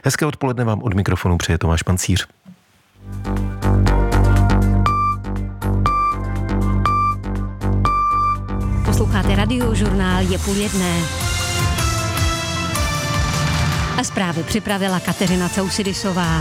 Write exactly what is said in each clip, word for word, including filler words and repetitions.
Hezké odpoledne vám od mikrofonu přeje Tomáš Pancíř. Posloucháte Radiožurnál, je půl jedné. A zprávy připravila Kateřina Cousidisová.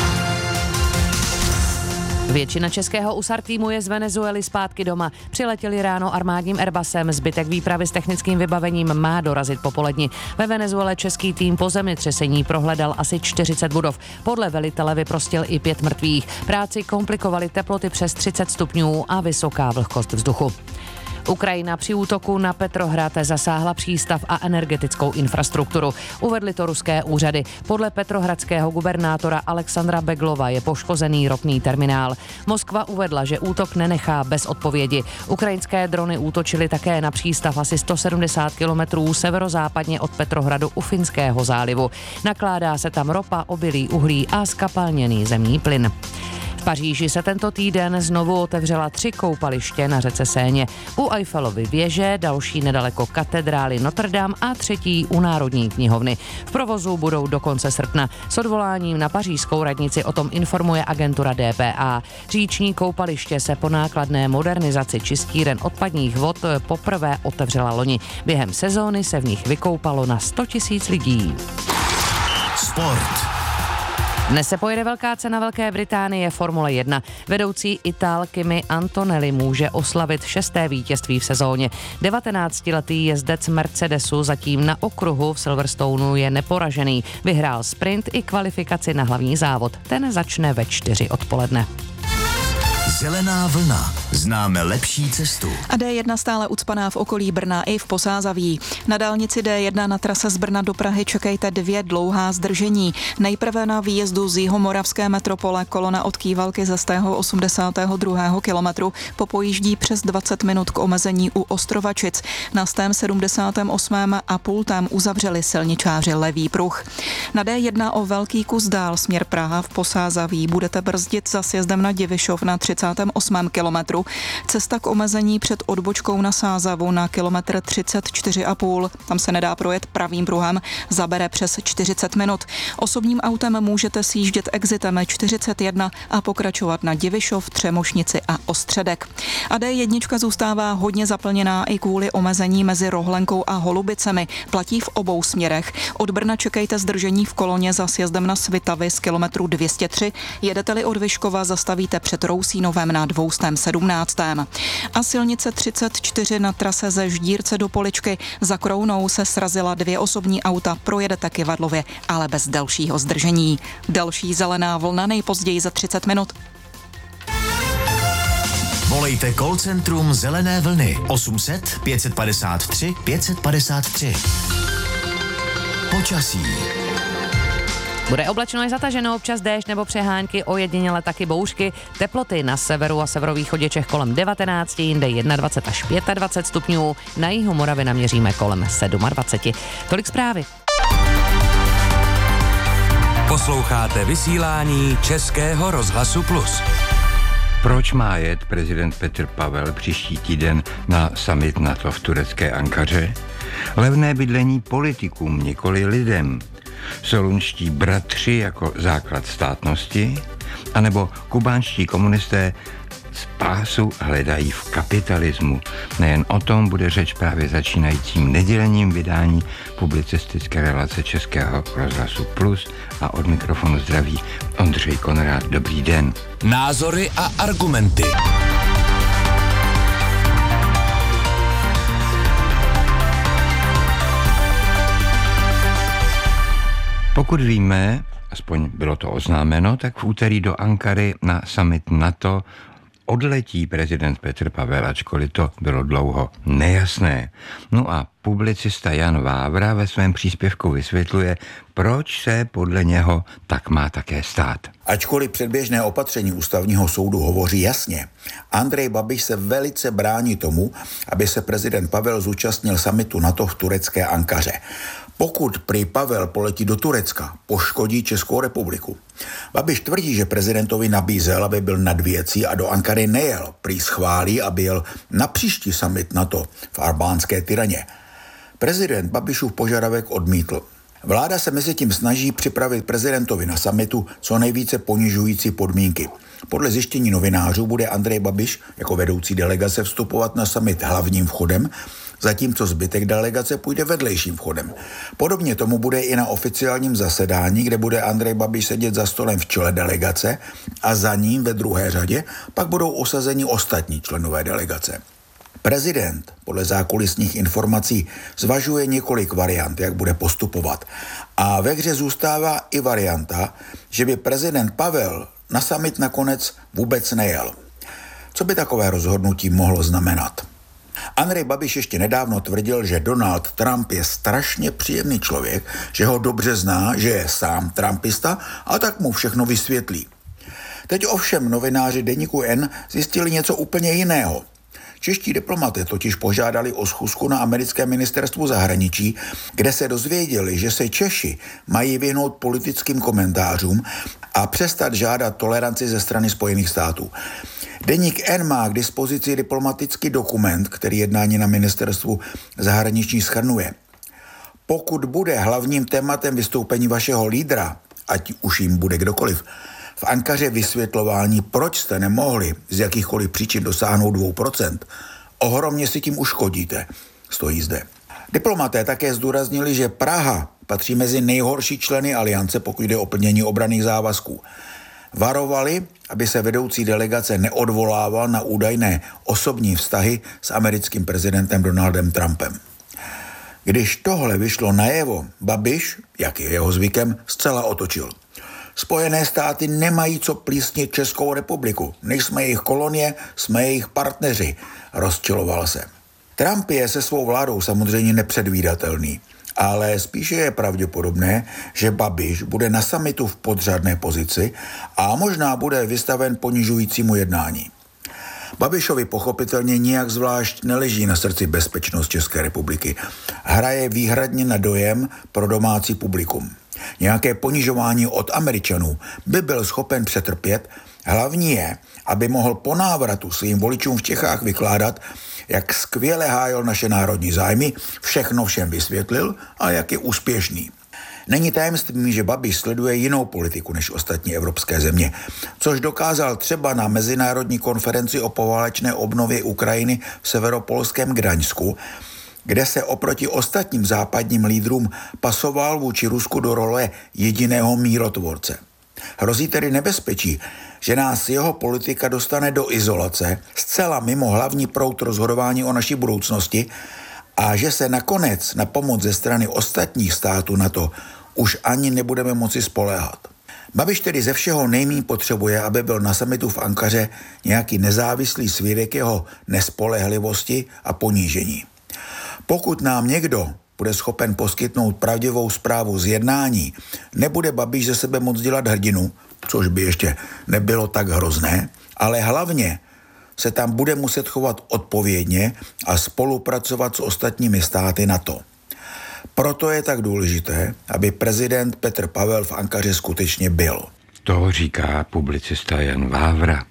Většina českého U S A R týmu je z Venezuely zpátky doma. Přiletěli ráno armádním Airbusem, zbytek výpravy s technickým vybavením má dorazit po poledni. Ve Venezuele český tým po zemětřesení prohledal asi čtyřicet budov. Podle velitele vyprostil i pět mrtvých. Práci komplikovaly teploty přes třicet stupňů a vysoká vlhkost vzduchu. Ukrajina při útoku na Petrohrad zasáhla přístav a energetickou infrastrukturu. Uvedly to ruské úřady. Podle petrohradského gubernátora Alexandra Beglova je poškozený ropný terminál. Moskva uvedla, že útok nenechá bez odpovědi. Ukrajinské drony útočily také na přístav asi sto sedmdesát kilometrů severozápadně od Petrohradu u Finského zálivu. Nakládá se tam ropa, obilí, uhlí a skapalněný zemní plyn. V Paříži se tento týden znovu otevřela tři koupaliště na řece Séně. U Eiffelovy věže, další nedaleko katedrály Notre Dame a třetí u Národní knihovny. V provozu budou do konce srpna. S odvoláním na pařížskou radnici o tom informuje agentura D P A. Říční koupaliště se po nákladné modernizaci čistíren odpadních vod poprvé otevřela loni. Během sezóny se v nich vykoupalo na sto tisíc lidí. Sport. Dnes se pojede velká cena Velké Británie Formule jedna. Vedoucí Itál Kimi Antonelli může oslavit šesté vítězství v sezóně. devatenáctiletý jezdec Mercedesu zatím na okruhu v Silverstoneu je neporažený. Vyhrál sprint i kvalifikaci na hlavní závod. Ten začne ve čtyři odpoledne. Zelená vlna. Známe lepší cestu. A D jedna stále ucpaná v okolí Brna i v Posázaví. Na dálnici D jedna na trase z Brna do Prahy čekejte dvě dlouhá zdržení. Nejprve na výjezdu z jihomoravské metropole kolona od Kývalky ze stého osmdesátého druhého kilometru popojíždí přes dvacet minut k omezení u Ostrovačic. Na stém sedmdesátém osmém a pultém uzavřeli silničáři levý pruh. Na D jedna o velký kus dál směr Praha v Posázaví budete brzdit za sjezdem na Divišov na třicátém osmém kilometru. Cesta k omezení před odbočkou na Sázavu na kilometr třicet čtyři a půl. Tam se nedá projet pravým pruhem, zabere přes čtyřicet minut. Osobním autem můžete sjíždět exitem čtyřicet jedna a pokračovat na Divišov, Třemošnici a Ostředek. A D jedna zůstává hodně zaplněná i kvůli omezení mezi Rohlenkou a Holubicemi. Platí v obou směrech. Od Brna čekejte zdržení v koloně za sjezdem na Svitavy z kilometru dvě stě tři. Jedete-li od Vyškova, zastavíte před Rousínovem na dvě sedmnáct. A silnice třicet čtyři na trase ze Ždírce do Poličky. Za Krounou se srazila dvě osobní auta, projedete Kyvadlově, ale bez dalšího zdržení. Další zelená vlna nejpozději za třicet minut. Volejte call centrum Zelené vlny osm set pět padesát tři pět padesát tři. Počasí. Bude oblačno i zataženo, občas déšť nebo přehánky, ojediněle taky bouřky. Teploty na severu a severovýchodě Čech kolem devatenáct, jinde dvacet jedna až dvacet pět stupňů, na jihu Moravy naměříme kolem dvacet sedm. Tolik zprávy. Posloucháte vysílání Českého rozhlasu Plus. Proč má jet prezident Petr Pavel příští týden na summit NATO v turecké Ankaře? Levné bydlení politikům, nikoli lidem. Solunští bratři jako základ státnosti, anebo kubánští komunisté spásu hledají v kapitalismu. Nejen o tom bude řeč právě začínajícím nedělním vydání publicistické relace Českého rozhlasu Plus a od mikrofonu zdraví Ondřej Konrád. Dobrý den. Názory a argumenty. Pokud víme, aspoň bylo to oznámeno, tak v úterý do Ankary na summit NATO odletí prezident Petr Pavel, ačkoliv to bylo dlouho nejasné. No a publicista Jan Vávra ve svém příspěvku vysvětluje, proč se podle něho tak má také stát. Ačkoliv předběžné opatření ústavního soudu hovoří jasně, Andrej Babiš se velice brání tomu, aby se prezident Pavel zúčastnil summitu NATO v turecké Ankaře. Pokud prý Pavel poletí do Turecka, poškodí Českou republiku. Babiš tvrdí, že prezidentovi nabízel, aby byl nad věcí a do Ankary nejel. Prý schválí, aby jel na příští summit NATO v albánské Tiraně. Prezident Babišův požadavek odmítl. Vláda se mezi tím snaží připravit prezidentovi na summitu co nejvíce ponižující podmínky. Podle zjištění novinářů bude Andrej Babiš jako vedoucí delegace vstupovat na summit hlavním vchodem, zatímco zbytek delegace půjde vedlejším vchodem. Podobně tomu bude i na oficiálním zasedání, kde bude Andrej Babiš sedět za stolem v čele delegace a za ním ve druhé řadě pak budou osazeni ostatní členové delegace. Prezident podle zákulisních informací zvažuje několik variant, jak bude postupovat. A ve hře zůstává i varianta, že by prezident Pavel na summit nakonec vůbec nejel. Co by takové rozhodnutí mohlo znamenat? Andrej Babiš ještě nedávno tvrdil, že Donald Trump je strašně příjemný člověk, že ho dobře zná, že je sám trumpista a tak mu všechno vysvětlí. Teď ovšem novináři deníku N zjistili něco úplně jiného. Čeští diplomaté totiž požádali o schůzku na americkém ministerstvu zahraničí, kde se dozvěděli, že se Češi mají vyhnout politickým komentářům a přestat žádat toleranci ze strany Spojených států. Deník N má k dispozici diplomatický dokument, který jednání na ministerstvu zahraničí shrnuje. Pokud bude hlavním tématem vystoupení vašeho lídra, ať už jim bude kdokoliv, v Ankaře vysvětlování, proč jste nemohli z jakýchkoliv příčin dosáhnout dvou procent, ohromně si tím uškodíte, stojí zde. Diplomaté také zdůraznili, že Praha patří mezi nejhorší členy aliance, pokud jde o plnění obranných závazků. Varovali, aby se vedoucí delegace neodvolával na údajné osobní vztahy s americkým prezidentem Donaldem Trumpem. Když tohle vyšlo najevo, Babiš, jak je jeho zvykem, zcela otočil. Spojené státy nemají co plísnit Českou republiku. Nejsme jejich kolonie, jsme jejich partneři, rozčiloval se. Trump je se svou vládou samozřejmě nepředvídatelný, ale spíše je pravděpodobné, že Babiš bude na summitu v podřadné pozici a možná bude vystaven ponižujícímu jednání. Babišovi pochopitelně nijak zvlášť neleží na srdci bezpečnost České republiky. Hraje výhradně na dojem pro domácí publikum. Nějaké ponižování od Američanů by byl schopen přetrpět, hlavní je, aby mohl po návratu svým voličům v Čechách vykládat, jak skvěle hájil naše národní zájmy, všechno všem vysvětlil a jak je úspěšný. Není tajemstvím, že Babiš sleduje jinou politiku než ostatní evropské země, což dokázal třeba na mezinárodní konferenci o poválečné obnově Ukrajiny v severopolském Gdaňsku, kde se oproti ostatním západním lídrům pasoval vůči Rusku do role jediného mírotvorce. Hrozí tedy nebezpečí, že nás jeho politika dostane do izolace, zcela mimo hlavní proud rozhodování o naší budoucnosti a že se nakonec na pomoc ze strany ostatních států NATO už ani nebudeme moci spoléhat. Babiš tedy ze všeho nejméně potřebuje, aby byl na summitu v Ankaře nějaký nezávislý svědek jeho nespolehlivosti a ponížení. Pokud nám někdo bude schopen poskytnout pravdivou zprávu z jednání, nebude Babiš ze sebe moc dělat hrdinu, což by ještě nebylo tak hrozné, ale hlavně se tam bude muset chovat odpovědně a spolupracovat s ostatními státy NATO. Proto je tak důležité, aby prezident Petr Pavel v Ankaře skutečně byl. To říká publicista Jan Vávra.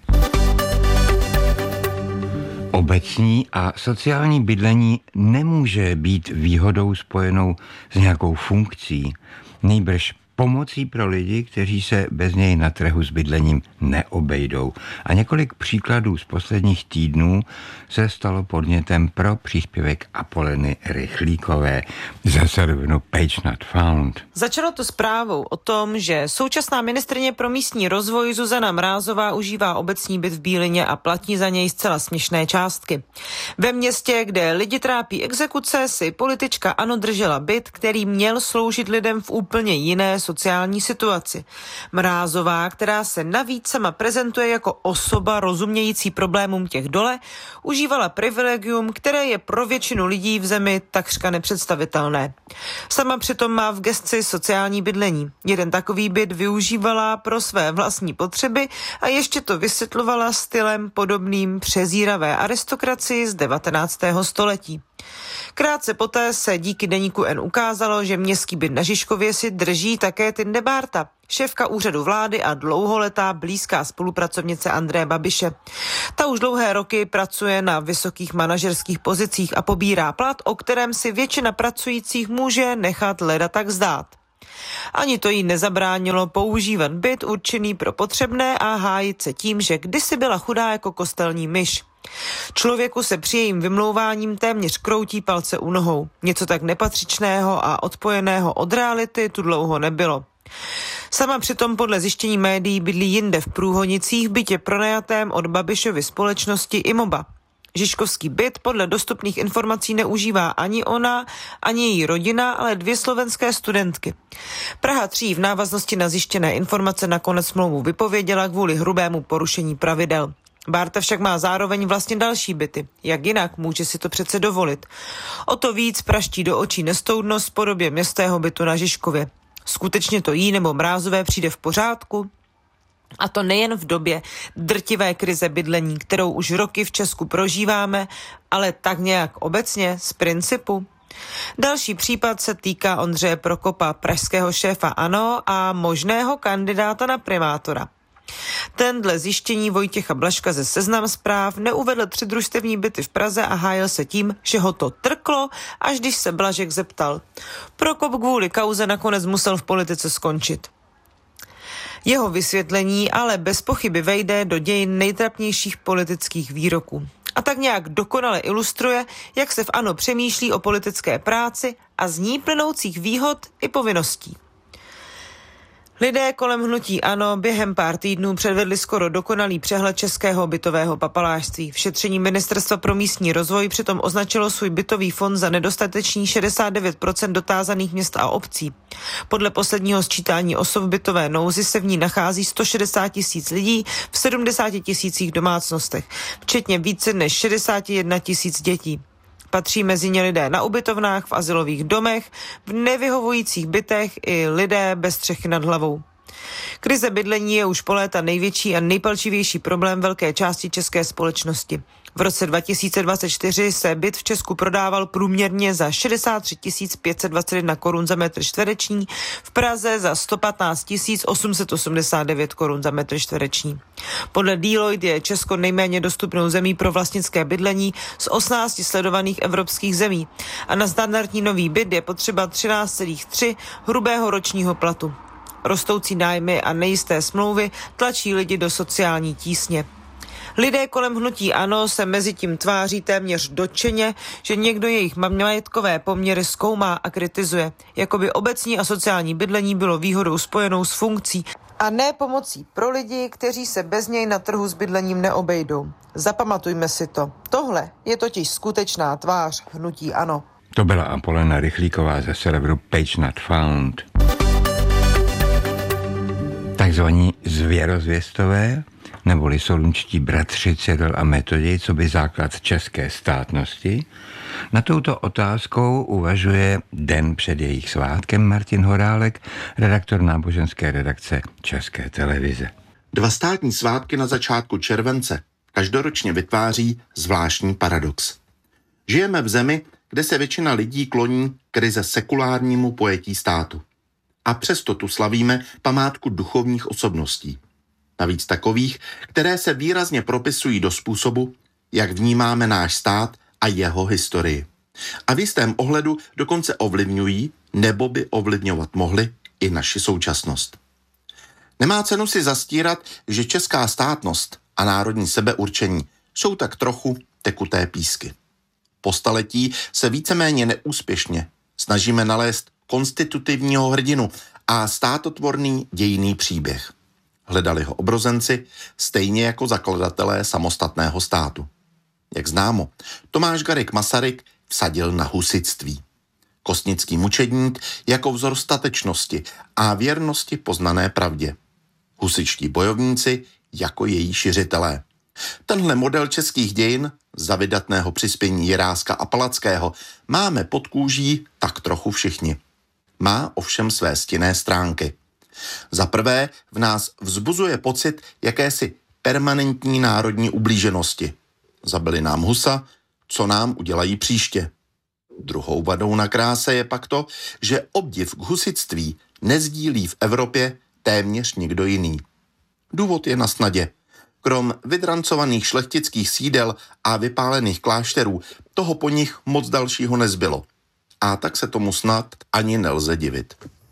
Obecní a sociální bydlení nemůže být výhodou spojenou s nějakou funkcí, nejbrž pomocí pro lidi, kteří se bez něj na trhu s bydlením neobejdou. A několik příkladů z posledních týdnů se stalo podnětem pro příspěvek Apoleny Rychlíkové ze serveru Page Not Found. Začalo to zprávou o tom, že současná ministryně pro místní rozvoj Zuzana Mrázová užívá obecní byt v Bílině a platí za něj zcela směšné částky. Ve městě, kde lidi trápí exekuce, si politička ANO držela byt, který měl sloužit lidem v úplně jiné sociální situaci. Mrázová, která se navíc sama prezentuje jako osoba rozumějící problémům těch dole, užívala privilegium, které je pro většinu lidí v zemi takřka nepředstavitelné. Sama přitom má v gesci sociální bydlení. Jeden takový byt využívala pro své vlastní potřeby a ještě to vysvětlovala stylem podobným přezíravé aristokracii z devatenáctého století. Krátce poté se díky deníku N ukázalo, že městský byt na Žižkově si drží také Tinde Bárta, šéfka úřadu vlády a dlouholetá blízká spolupracovnice Andreje Babiše. Ta už dlouhé roky pracuje na vysokých manažerských pozicích a pobírá plat, o kterém si většina pracujících může nechat leda tak zdát. Ani to jí nezabránilo používat byt určený pro potřebné a hájit se tím, že kdysi byla chudá jako kostelní myš. Člověku se při jejím vymlouváním téměř kroutí palce u nohou. Něco tak nepatřičného a odpojeného od reality tu dlouho nebylo. Sama přitom podle zjištění médií bydlí jinde v Průhonicích v bytě pronajatém od Babišovy společnosti Imoba. Žižkovský byt podle dostupných informací neužívá ani ona, ani její rodina, ale dvě slovenské studentky. Praha tři v návaznosti na zjištěné informace nakonec smlouvu vypověděla kvůli hrubému porušení pravidel. Bárta však má zároveň vlastně další byty. Jak jinak, může si to přece dovolit. O to víc praští do očí nestoudnost v podobě městského bytu na Žižkově. Skutečně to jí nebo Mrázové přijde v pořádku? A to nejen v době drtivé krize bydlení, kterou už roky v Česku prožíváme, ale tak nějak obecně z principu. Další případ se týká Ondřeje Prokopa, pražského šéfa ANO a možného kandidáta na primátora. Ten dle zjištění Vojtěcha Blažka ze Seznam Zpráv neuvedl tři družstevní byty v Praze a hájil se tím, že ho to trklo, až když se Blažek zeptal. Prokop kvůli kauze nakonec musel v politice skončit. Jeho vysvětlení ale bez pochyby vejde do dějin nejtrapnějších politických výroků. A tak nějak dokonale ilustruje, jak se v ANO přemýšlí o politické práci a z ní plynoucích výhod i povinností. Lidé kolem hnutí ANO během pár týdnů předvedli skoro dokonalý přehled českého bytového papalášství. V šetření Ministerstva pro místní rozvoj přitom označilo svůj bytový fond za nedostatečný šedesát devět procent dotázaných měst a obcí. Podle posledního sčítání osob v bytové nouzi se v ní nachází sto šedesát tisíc lidí v sedmdesáti tisících domácnostech, včetně více než šedesát jedna tisíc dětí. Patří mezi ně lidé na ubytovnách, v azylových domech, v nevyhovujících bytech i lidé bez střechy nad hlavou. Krize bydlení je už po léta největší a nejpalčivější problém velké části české společnosti. V roce dva tisíce dvacet čtyři se byt v Česku prodával průměrně za šedesát tři tisíc pět set dvacet jedna korun za metr čtvereční, v Praze za sto patnáct tisíc osm set osmdesát devět korun za metr čtvereční. Podle Deloitte je Česko nejméně dostupnou zemí pro vlastnické bydlení z osmnácti sledovaných evropských zemí a na standardní nový byt je potřeba třináct celá tři hrubého ročního platu. Rostoucí nájmy a nejisté smlouvy tlačí lidi do sociální tísně. Lidé kolem hnutí ANO se mezi tím tváří téměř dotčeně, že někdo jejich majetkové poměry zkoumá a kritizuje, jako by obecní a sociální bydlení bylo výhodou spojenou s funkcí a ne pomocí pro lidi, kteří se bez něj na trhu s bydlením neobejdou. Zapamatujme si to. Tohle je totiž skutečná tvář hnutí ANO. To byla Apolena Rychlíková ze serveru Page Not Found. Takzvaní zvěrozvěstové, neboli solunčtí bratři Cyril a Metoděj, co by základ české státnosti. Na touto otázkou uvažuje den před jejich svátkem Martin Horálek, redaktor náboženské redakce České televize. Dva státní svátky na začátku července každoročně vytváří zvláštní paradox. Žijeme v zemi, kde se většina lidí kloní k ryze sekulárnímu pojetí státu. A přesto tu slavíme památku duchovních osobností. Navíc takových, které se výrazně propisují do způsobu, jak vnímáme náš stát a jeho historii. A v jistém ohledu dokonce ovlivňují, nebo by ovlivňovat mohli, i naši současnost. Nemá cenu si zastírat, že česká státnost a národní sebeurčení jsou tak trochu tekuté písky. Po staletí se víceméně neúspěšně snažíme nalézt konstitutivního hrdinu a státotvorný dějinný příběh. Hledali ho obrozenci, stejně jako zakladatelé samostatného státu. Jak známo, Tomáš Garrigue Masaryk vsadil na husitství. Kostnický mučedník jako vzor statečnosti a věrnosti poznané pravdě. Husičtí bojovníci jako její šiřitelé. Tenhle model českých dějin, za vydatného přispění Jiráska a Palackého, máme pod kůží tak trochu všichni. Má ovšem své stinné stránky. Za prvé v nás vzbuzuje pocit jakési permanentní národní ublíženosti. Zabili nám Husa, co nám udělají příště. Druhou vadou na kráse je pak to, že obdiv k husitství nezdílí v Evropě téměř nikdo jiný. Důvod je na snadě. Krom vydrancovaných šlechtických sídel a vypálených klášterů toho po nich moc dalšího nezbylo. A tak se tomu snad ani nelze divit.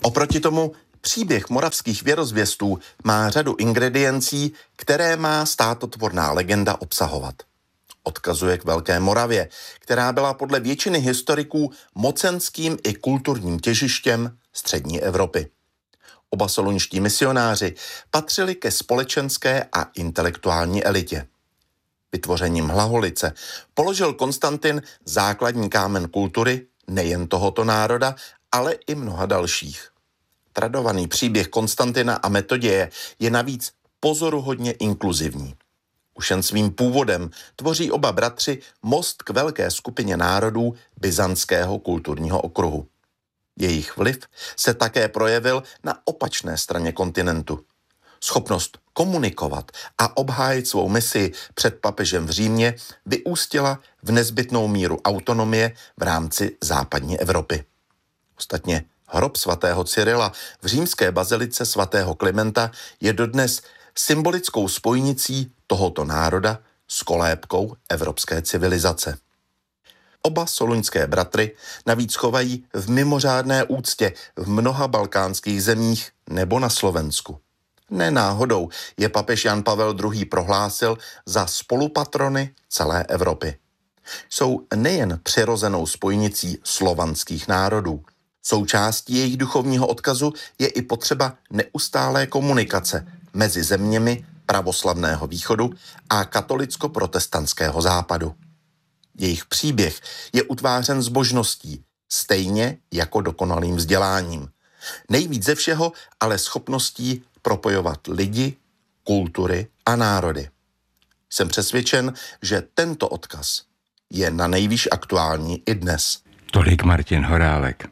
Oproti tomu příběh moravských věrozvěstů má řadu ingrediencí, které má státotvorná legenda obsahovat. Odkazuje k Velké Moravě, která byla podle většiny historiků mocenským i kulturním těžištěm střední Evropy. Oba solunští misionáři patřili ke společenské a intelektuální elitě. Vytvořením Hlaholice položil Konstantin základní kámen kultury nejen tohoto národa, ale i mnoha dalších. Tradovaný příběh Konstantina a Metoděje je navíc pozoruhodně inkluzivní. Už jen svým původem tvoří oba bratři most k velké skupině národů byzantského kulturního okruhu. Jejich vliv se také projevil na opačné straně kontinentu. Schopnost komunikovat a obhájit svou misi před papežem v Římě vyústila v nezbytnou míru autonomie v rámci západní Evropy. Ostatně hrob svatého Cyrila v římské bazilice svatého Klimenta je dodnes symbolickou spojnicí tohoto národa s kolébkou evropské civilizace. Oba soluňské bratry navíc chovají v mimořádné úctě v mnoha balkánských zemích nebo na Slovensku. Ne náhodou je papež Jan Pavel druhý. Prohlásil za spolupatrony celé Evropy. Jsou nejen přirozenou spojnicí slovanských národů. Součástí jejich duchovního odkazu je i potřeba neustálé komunikace mezi zeměmi pravoslavného východu a katolicko-protestantského západu. Jejich příběh je utvářen zbožností, stejně jako dokonalým vzděláním. Nejvíc ze všeho ale schopností propojovat lidi, kultury a národy. Jsem přesvědčen, že tento odkaz je na nejvýš aktuální i dnes. Tolik Martin Horálek.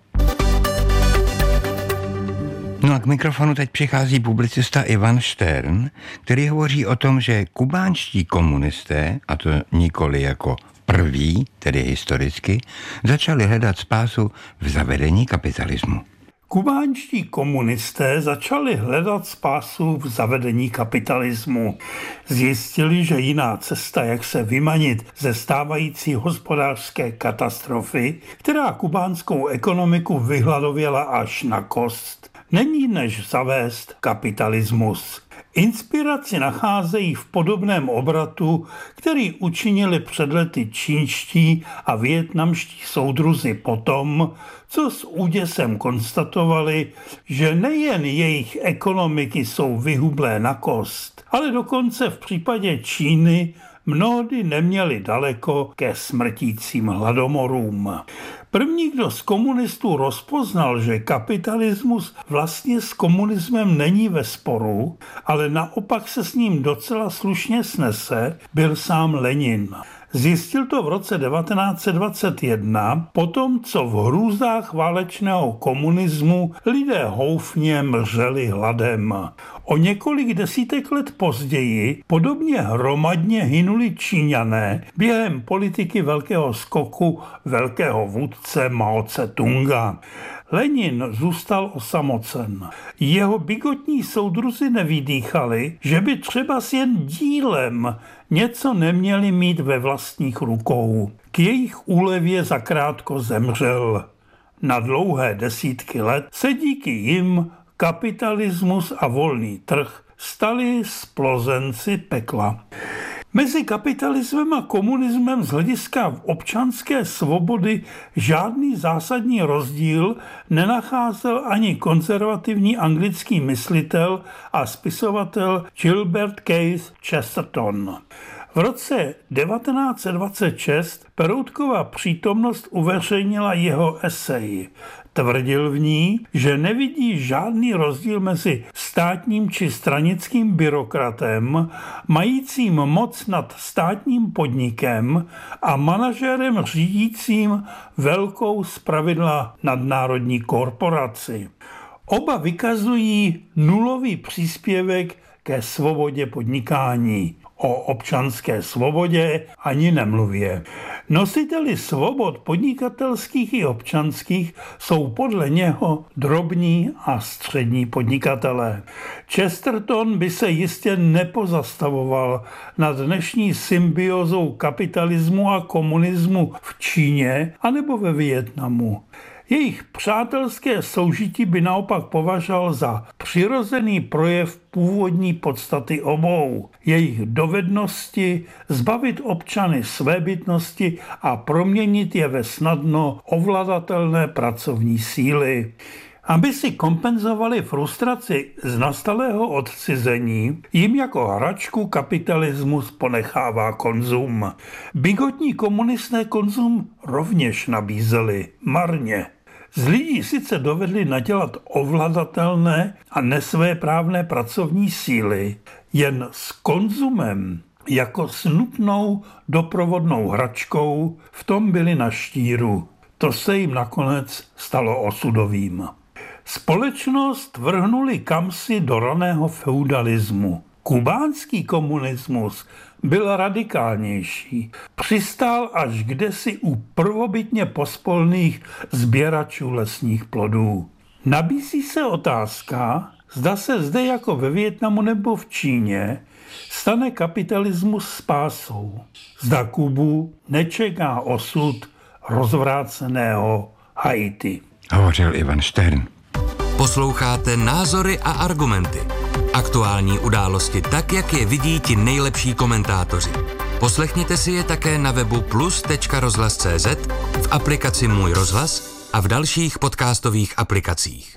No a k mikrofonu teď přichází publicista Ivan Štern, který hovoří o tom, že kubánští komunisté, a to nikoli jako prví, tedy historicky, začali hledat spásu v zavedení kapitalismu. Kubánští komunisté začali hledat spásu v zavedení kapitalismu. Zjistili, že jiná cesta, jak se vymanit ze stávající hospodářské katastrofy, která kubánskou ekonomiku vyhladověla až na kost, není než zavést kapitalismus. Inspiraci nacházejí v podobném obratu, který učinili před lety čínští a vietnamští soudruzi potom, co s úděsem konstatovali, že nejen jejich ekonomiky jsou vyhublé na kost, ale dokonce v případě Číny mnohdy neměli daleko ke smrtícím hladomorům. První, kdo z komunistů rozpoznal, že kapitalismus vlastně s komunismem není ve sporu, ale naopak se s ním docela slušně snese, byl sám Lenin. Zjistil to v roce devatenáct set dvacet jedna, potom co v hrůzách válečného komunismu lidé houfně mřeli hladem. O několik desítek let později podobně hromadně hynuli Číňané během politiky velkého skoku velkého vůdce Mao Tse-tunga. Lenin zůstal osamocen. Jeho bigotní soudruzi nevydýchali, že by třeba s jen dílem něco neměli mít ve vlastních rukou. K jejich úlevě zakrátko zemřel. Na dlouhé desítky let se díky jim kapitalismus a volný trh stali splozenci pekla. Mezi kapitalismem a komunismem z hlediska občanské svobody žádný zásadní rozdíl nenacházel ani konzervativní anglický myslitel a spisovatel Gilbert Keith Chesterton. V roce devatenáct set dvacet šest Peroutkova přítomnost uveřejnila jeho esej. Tvrdil v ní, že nevidí žádný rozdíl mezi státním či stranickým byrokratem, majícím moc nad státním podnikem a manažerem řídícím velkou zpravidla nadnárodní korporaci. Oba vykazují nulový příspěvek ke svobodě podnikání. O občanské svobodě ani nemluvě. Nositeli svobod podnikatelských i občanských jsou podle něho drobní a střední podnikatelé. Chesterton by se jistě nepozastavoval nad dnešní symbiózou kapitalismu a komunismu v Číně anebo ve Vietnamu. Jejich přátelské soužití by naopak považoval za přirozený projev původní podstaty obou, jejich dovednosti zbavit občany svébytnosti a proměnit je ve snadno ovladatelné pracovní síly. Aby si kompenzovali frustraci z nastalého odcizení, jim jako hračku kapitalismus ponechává konzum. Bigotní komunisté konzum rovněž nabízeli, marně. Z lidí sice dovedli nadělat ovladatelné a nesvéprávné pracovní síly, jen s konzumem jako s nutnou doprovodnou hračkou v tom byli na štíru. To se jim nakonec stalo osudovým. Společnost vrhnuli kamsi do raného feudalismu. Kubánský komunismus byl radikálnější. Přistál až kdesi u prvobytně pospolných sběračů lesních plodů. Nabízí se otázka, zda se zde jako ve Vietnamu nebo v Číně stane kapitalismus spásou. Zda Kubu nečeká osud rozvráceného Haiti. Hovořil Ivan Štern. Posloucháte Názory a argumenty. Aktuální události tak, jak je vidí ti nejlepší komentátoři. Poslechněte si je také na webu plus tečka rozhlas tečka cé zet, v aplikaci Můj rozhlas a v dalších podcastových aplikacích.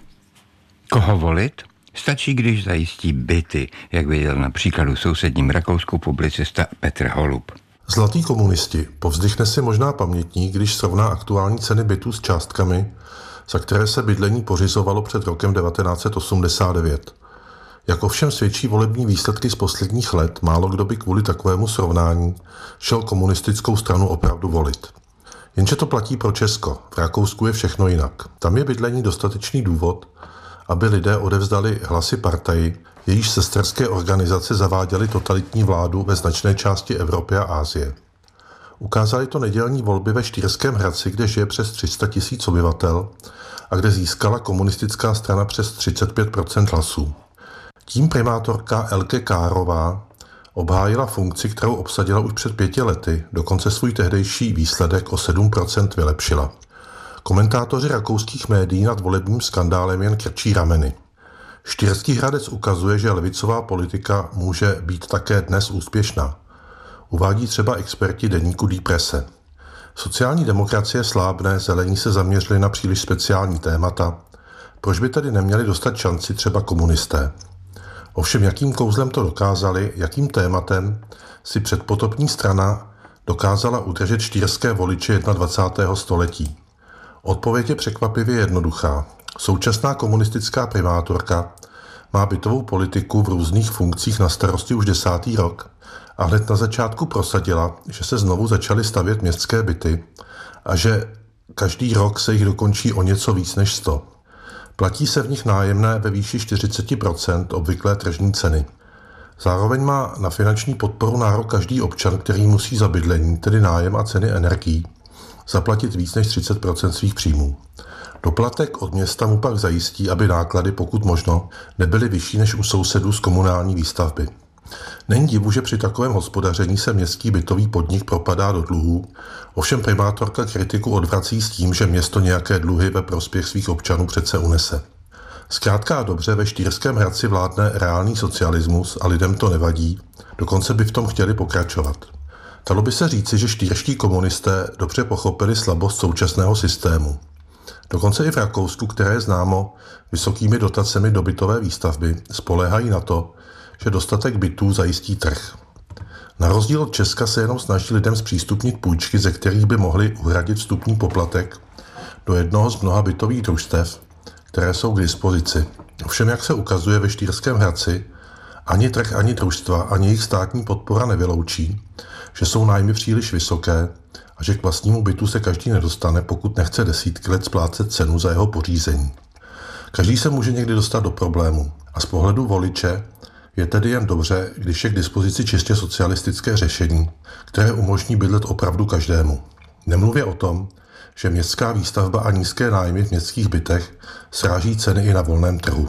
Koho volit? Stačí, když zajistí byty, jak viděl na příkladu sousedním Rakousku publicista Petr Holub. Zlatý komunisti, povzdychne si možná pamětník, když srovná aktuální ceny bytů s částkami, za které se bydlení pořizovalo před rokem devatenáct set osmdesát devět. Jak ovšem svědčí volební výsledky z posledních let, málo kdo by kvůli takovému srovnání šel komunistickou stranu opravdu volit. Jenže to platí pro Česko. V Rakousku je všechno jinak. Tam je bydlení dostatečný důvod, aby lidé odevzdali hlasy partaji, jejíž sesterské organizace zaváděly totalitní vládu ve značné části Evropy a Asie. Ukázali to nedělní volby ve Štýrském Hradci, kde žije přes tři sta tisíc obyvatel a kde získala komunistická strana přes třicet pět procent hlasů. Tím primátorka Elke Kárová obhájila funkci, kterou obsadila už před pěti lety, dokonce svůj tehdejší výsledek o sedm procent vylepšila. Komentátoři rakouských médií nad volebním skandálem jen krčí rameny. Štýrský Hradec ukazuje, že levicová politika může být také dnes úspěšná. Uvádí třeba experti deníku Die Presse. Sociální demokracie slábne, zelení se zaměřili na příliš speciální témata. Proč by tedy neměli dostat šanci třeba komunisté? Ovšem jakým kouzlem to dokázali, jakým tématem si předpotopní strana dokázala udržet štýrské voliče dvacátého prvního století? Odpověď je překvapivě jednoduchá. Současná komunistická primátorka má bytovou politiku v různých funkcích na starosti už desátý rok a hned na začátku prosadila, že se znovu začaly stavět městské byty a že každý rok se jich dokončí o něco víc než sto. Platí se v nich nájemné ve výši čtyřicet procent obvyklé tržní ceny. Zároveň má na finanční podporu nárok každý občan, který musí za bydlení, tedy nájem a ceny energií, zaplatit víc než třicet procent svých příjmů. Doplatek od města mu pak zajistí, aby náklady, pokud možno, nebyly vyšší než u sousedů z komunální výstavby. Není divu, že při takovém hospodaření se městský bytový podnik propadá do dluhů, ovšem primátorka kritiku odvrací s tím, že město nějaké dluhy ve prospěch svých občanů přece unese. Zkrátka a dobře, ve Štýrském Hradci vládne reálný socialismus a lidem to nevadí, dokonce by v tom chtěli pokračovat. Dalo by se říci, že štýrští komunisté dobře pochopili slabost současného systému. Dokonce i v Rakousku, které je známo vysokými dotacemi do bytové výstavby, spoléhají na to, že dostatek bytů zajistí trh. Na rozdíl od Česka se jenom snaží lidem zpřístupnit půjčky, ze kterých by mohli uhradit vstupní poplatek do jednoho z mnoha bytových družstev, které jsou k dispozici. Ovšem, jak se ukazuje ve Štýrském Hradci, ani trh, ani družstva, ani jejich státní podpora nevyloučí, že jsou nájmy příliš vysoké a že k vlastnímu bytu se každý nedostane, pokud nechce desítky let splácet cenu za jeho pořízení. Každý se může někdy dostat do problému a z pohledu voliče je tedy jen dobře, když je k dispozici čistě socialistické řešení, které umožní bydlet opravdu každému. Nemluvě o tom, že městská výstavba a nízké nájmy v městských bytech sráží ceny i na volném trhu.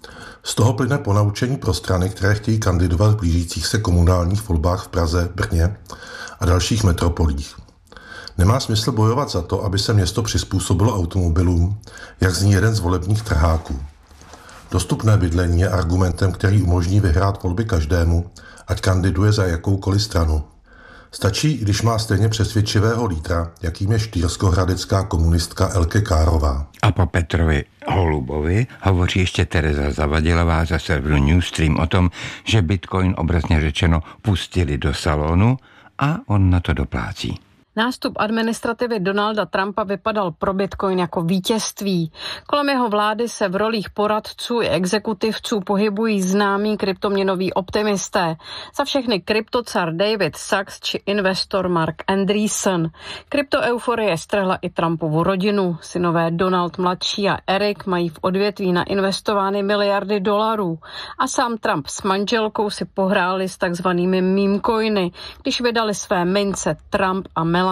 Z toho plyne ponaučení pro strany, které chtějí kandidovat v blížících se komunálních volbách v Praze, Brně a dalších metropolích. Nemá smysl bojovat za to, aby se město přizpůsobilo automobilům, jak zní jeden z volebních trháků. Dostupné bydlení je argumentem, který umožní vyhrát volby každému, ať kandiduje za jakoukoliv stranu. Stačí, když má stejně přesvědčivého lídra, jakým je štýrskohradecká komunistka Elke Kárová. A po Petrovi Holubovi hovoří ještě Tereza Zavadilová za serveru Newsstream o tom, že Bitcoin obrazně řečeno pustili do salonu a on na to doplácí. Nástup administrativy Donalda Trumpa vypadal pro Bitcoin jako vítězství. Kolem jeho vlády se v rolích poradců i exekutivců pohybují známí kryptoměnoví optimisté. Za všechny kryptocar David Sachs či investor Mark Andreessen. Kryptoeuforie strhla i Trumpovu rodinu. Synové Donald mladší a Eric mají v odvětví nainvestovány miliardy dolarů. A sám Trump s manželkou si pohráli s takzvanými meme coiny, když vydali své mince Trump a Melania.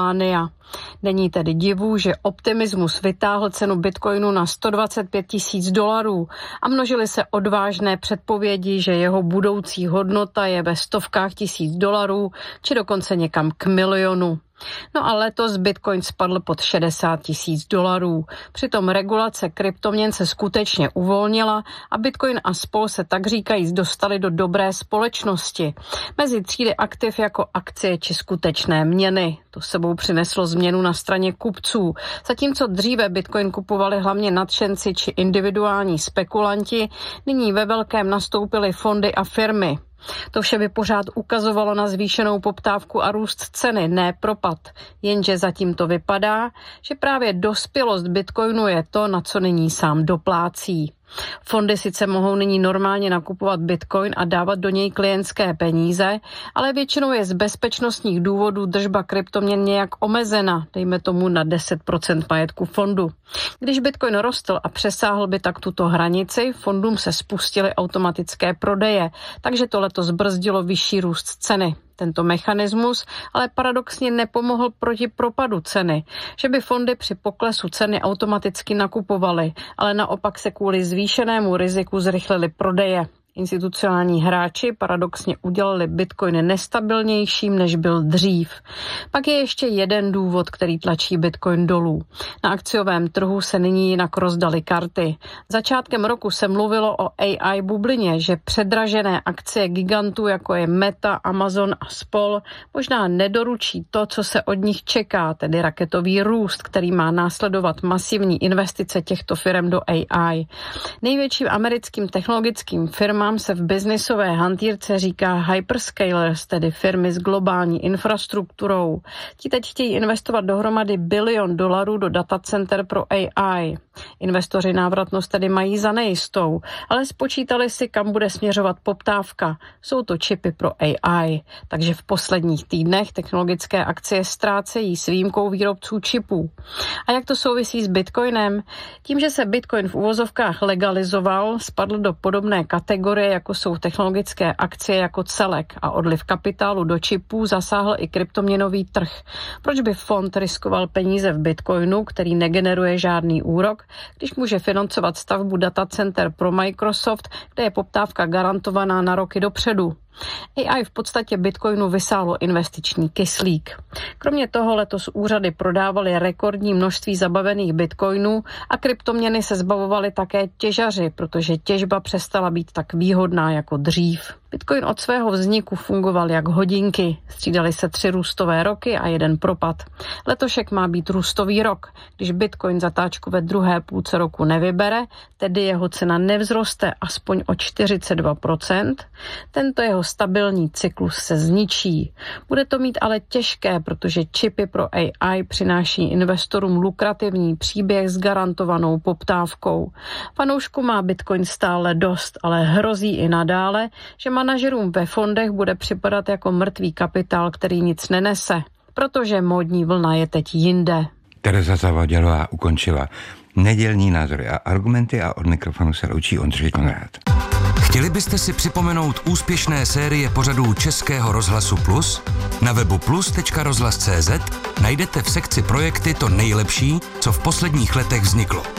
Není tedy divu, že optimismus vytáhl cenu Bitcoinu na sto dvacet pět tisíc dolarů a množily se odvážné předpovědi, že jeho budoucí hodnota je ve stovkách tisíc dolarů či dokonce někam k milionu. No a letos Bitcoin spadl pod šedesát tisíc dolarů. Přitom regulace kryptoměn se skutečně uvolnila a Bitcoin a spol se tak říkajíc dostali do dobré společnosti. Mezi třídy aktiv jako akcie či skutečné měny. To sebou přineslo změnu na straně kupců. Zatímco dříve Bitcoin kupovali hlavně nadšenci či individuální spekulanti, nyní ve velkém nastoupily fondy a firmy. To vše by pořád ukazovalo na zvýšenou poptávku a růst ceny, ne propad. Jenže zatím to vypadá, že právě dospělost Bitcoinu je to, na co nyní sám doplácí. Fondy sice mohou nyní normálně nakupovat Bitcoin a dávat do něj klientské peníze, ale většinou je z bezpečnostních důvodů držba kryptoměn nějak omezena, dejme tomu na deset procent majetku fondu. Když Bitcoin rostl a přesáhl by tak tuto hranici, fondům se spustily automatické prodeje, takže to letos brzdilo vyšší růst ceny. Tento mechanismus ale paradoxně nepomohl proti propadu ceny, že by fondy při poklesu ceny automaticky nakupovaly, ale naopak se kvůli zvýšenému riziku zrychlily prodeje. Institucionální hráči paradoxně udělali Bitcoin nestabilnějším, než byl dřív. Pak je ještě jeden důvod, který tlačí Bitcoin dolů. Na akciovém trhu se nyní jinak rozdaly karty. Začátkem roku se mluvilo o A I bublině, že předražené akcie gigantů, jako je Meta, Amazon a spol, možná nedoručí to, co se od nich čeká, tedy raketový růst, který má následovat masivní investice těchto firm do A I. Největším americkým technologickým firmám se v biznisové hantýrce říká hyperscalers, tedy firmy s globální infrastrukturou. Ti teď chtějí investovat dohromady bilion dolarů do datacenter pro A I. Investoři návratnost tedy mají za nejistou, ale spočítali si, kam bude směřovat poptávka. Jsou to čipy pro A I. Takže v posledních týdnech technologické akcie ztrácejí s výjimkou výrobců čipů. A jak to souvisí s Bitcoinem? Tím, že se Bitcoin v uvozovkách legalizoval, spadl do podobné kategorie, jako jsou technologické akcie jako celek, a odliv kapitálu do čipů zasáhl i kryptoměnový trh. Proč by fond riskoval peníze v Bitcoinu, který negeneruje žádný úrok, když může financovat stavbu datacenter pro Microsoft, kde je poptávka garantovaná na roky dopředu? A I v podstatě Bitcoinu vysálo investiční kyslík. Kromě toho letos úřady prodávaly rekordní množství zabavených bitcoinů a kryptoměny se zbavovaly také těžaři, protože těžba přestala být tak výhodná jako dřív. Bitcoin od svého vzniku fungoval jak hodinky. Střídaly se tři růstové roky a jeden propad. Letošek má být růstový rok. Když Bitcoin zatáčku ve druhé půlce roku nevybere, tedy jeho cena nevzroste aspoň o čtyřicet dva procent, tento jeho stabilní cyklus se zničí. Bude to mít ale těžké, protože čipy pro A I přináší investorům lukrativní příběh s garantovanou poptávkou. Fanoušku má Bitcoin stále dost, ale hrozí i nadále, že manažerům ve fondech bude připadat jako mrtvý kapitál, který nic nenese, protože módní vlna je teď jinde. Tereza Zavadilová ukončila nedělní názory a argumenty a od mikrofonu se loučí Ondřej Konrád. Chtěli byste si připomenout úspěšné série pořadů Českého rozhlasu Plus? Na webu plus tečka rozhlas tečka cé zet najdete v sekci projekty to nejlepší, co v posledních letech vzniklo.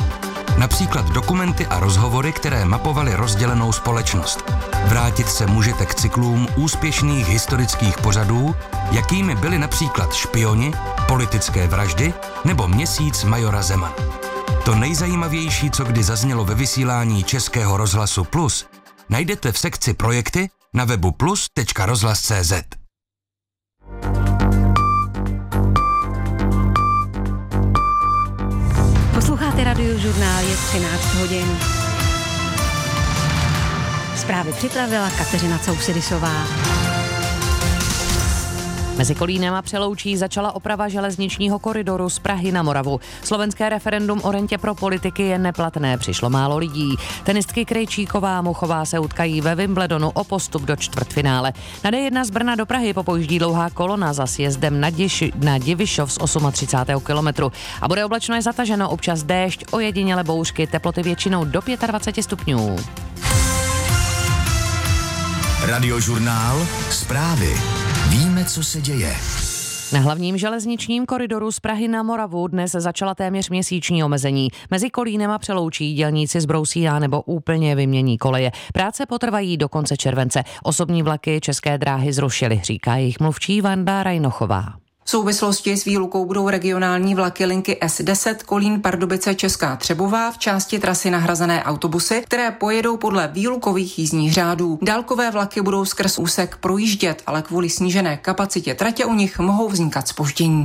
Například dokumenty a rozhovory, které mapovaly rozdělenou společnost. Vrátit se můžete k cyklům úspěšných historických pořadů, jakými byly například Špioni, Politické vraždy nebo Měsíc majora Zemana. To nejzajímavější, co kdy zaznělo ve vysílání Českého rozhlasu Plus, najdete v sekci Projekty na webu plus tečka rozhlas tečka cé zet. Posloucháte Radiožurnál, je třináct hodin. Zprávy připravila Kateřina Cousidisová. Mezi Kolínem a Přeloučí začala oprava železničního koridoru z Prahy na Moravu. Slovenské referendum o rentě pro politiky je neplatné, přišlo málo lidí. Tenistky Krejčíková a Muchová se utkají ve Wimbledonu o postup do čtvrtfinále. Na dé jedna z Brna do Prahy popojíždí dlouhá kolona za sjezdem na, Diši, na Divišov z třicátého osmého kilometru. A bude oblačno je zataženo, občas déšť, ojediněle bouřky, teploty většinou do dvacet pět stupňů. Radiožurnál, zprávy. Víme, co se děje. Na hlavním železničním koridoru z Prahy na Moravu dnes začala téměř měsíční omezení. Mezi Kolínem a Přeloučí dělníci zbrousí a nebo úplně vymění koleje. Práce potrvají do konce července. Osobní vlaky České dráhy zrušily, říká jejich mluvčí Vanda Rajnochová. V souvislosti s výlukou budou regionální vlaky linky es deset Kolín Pardubice Česká Třebová v části trasy nahrazené autobusy, které pojedou podle výlukových jízdních řádů. Dálkové vlaky budou skrz úsek projíždět, ale kvůli snížené kapacitě tratě u nich mohou vznikat zpoždění.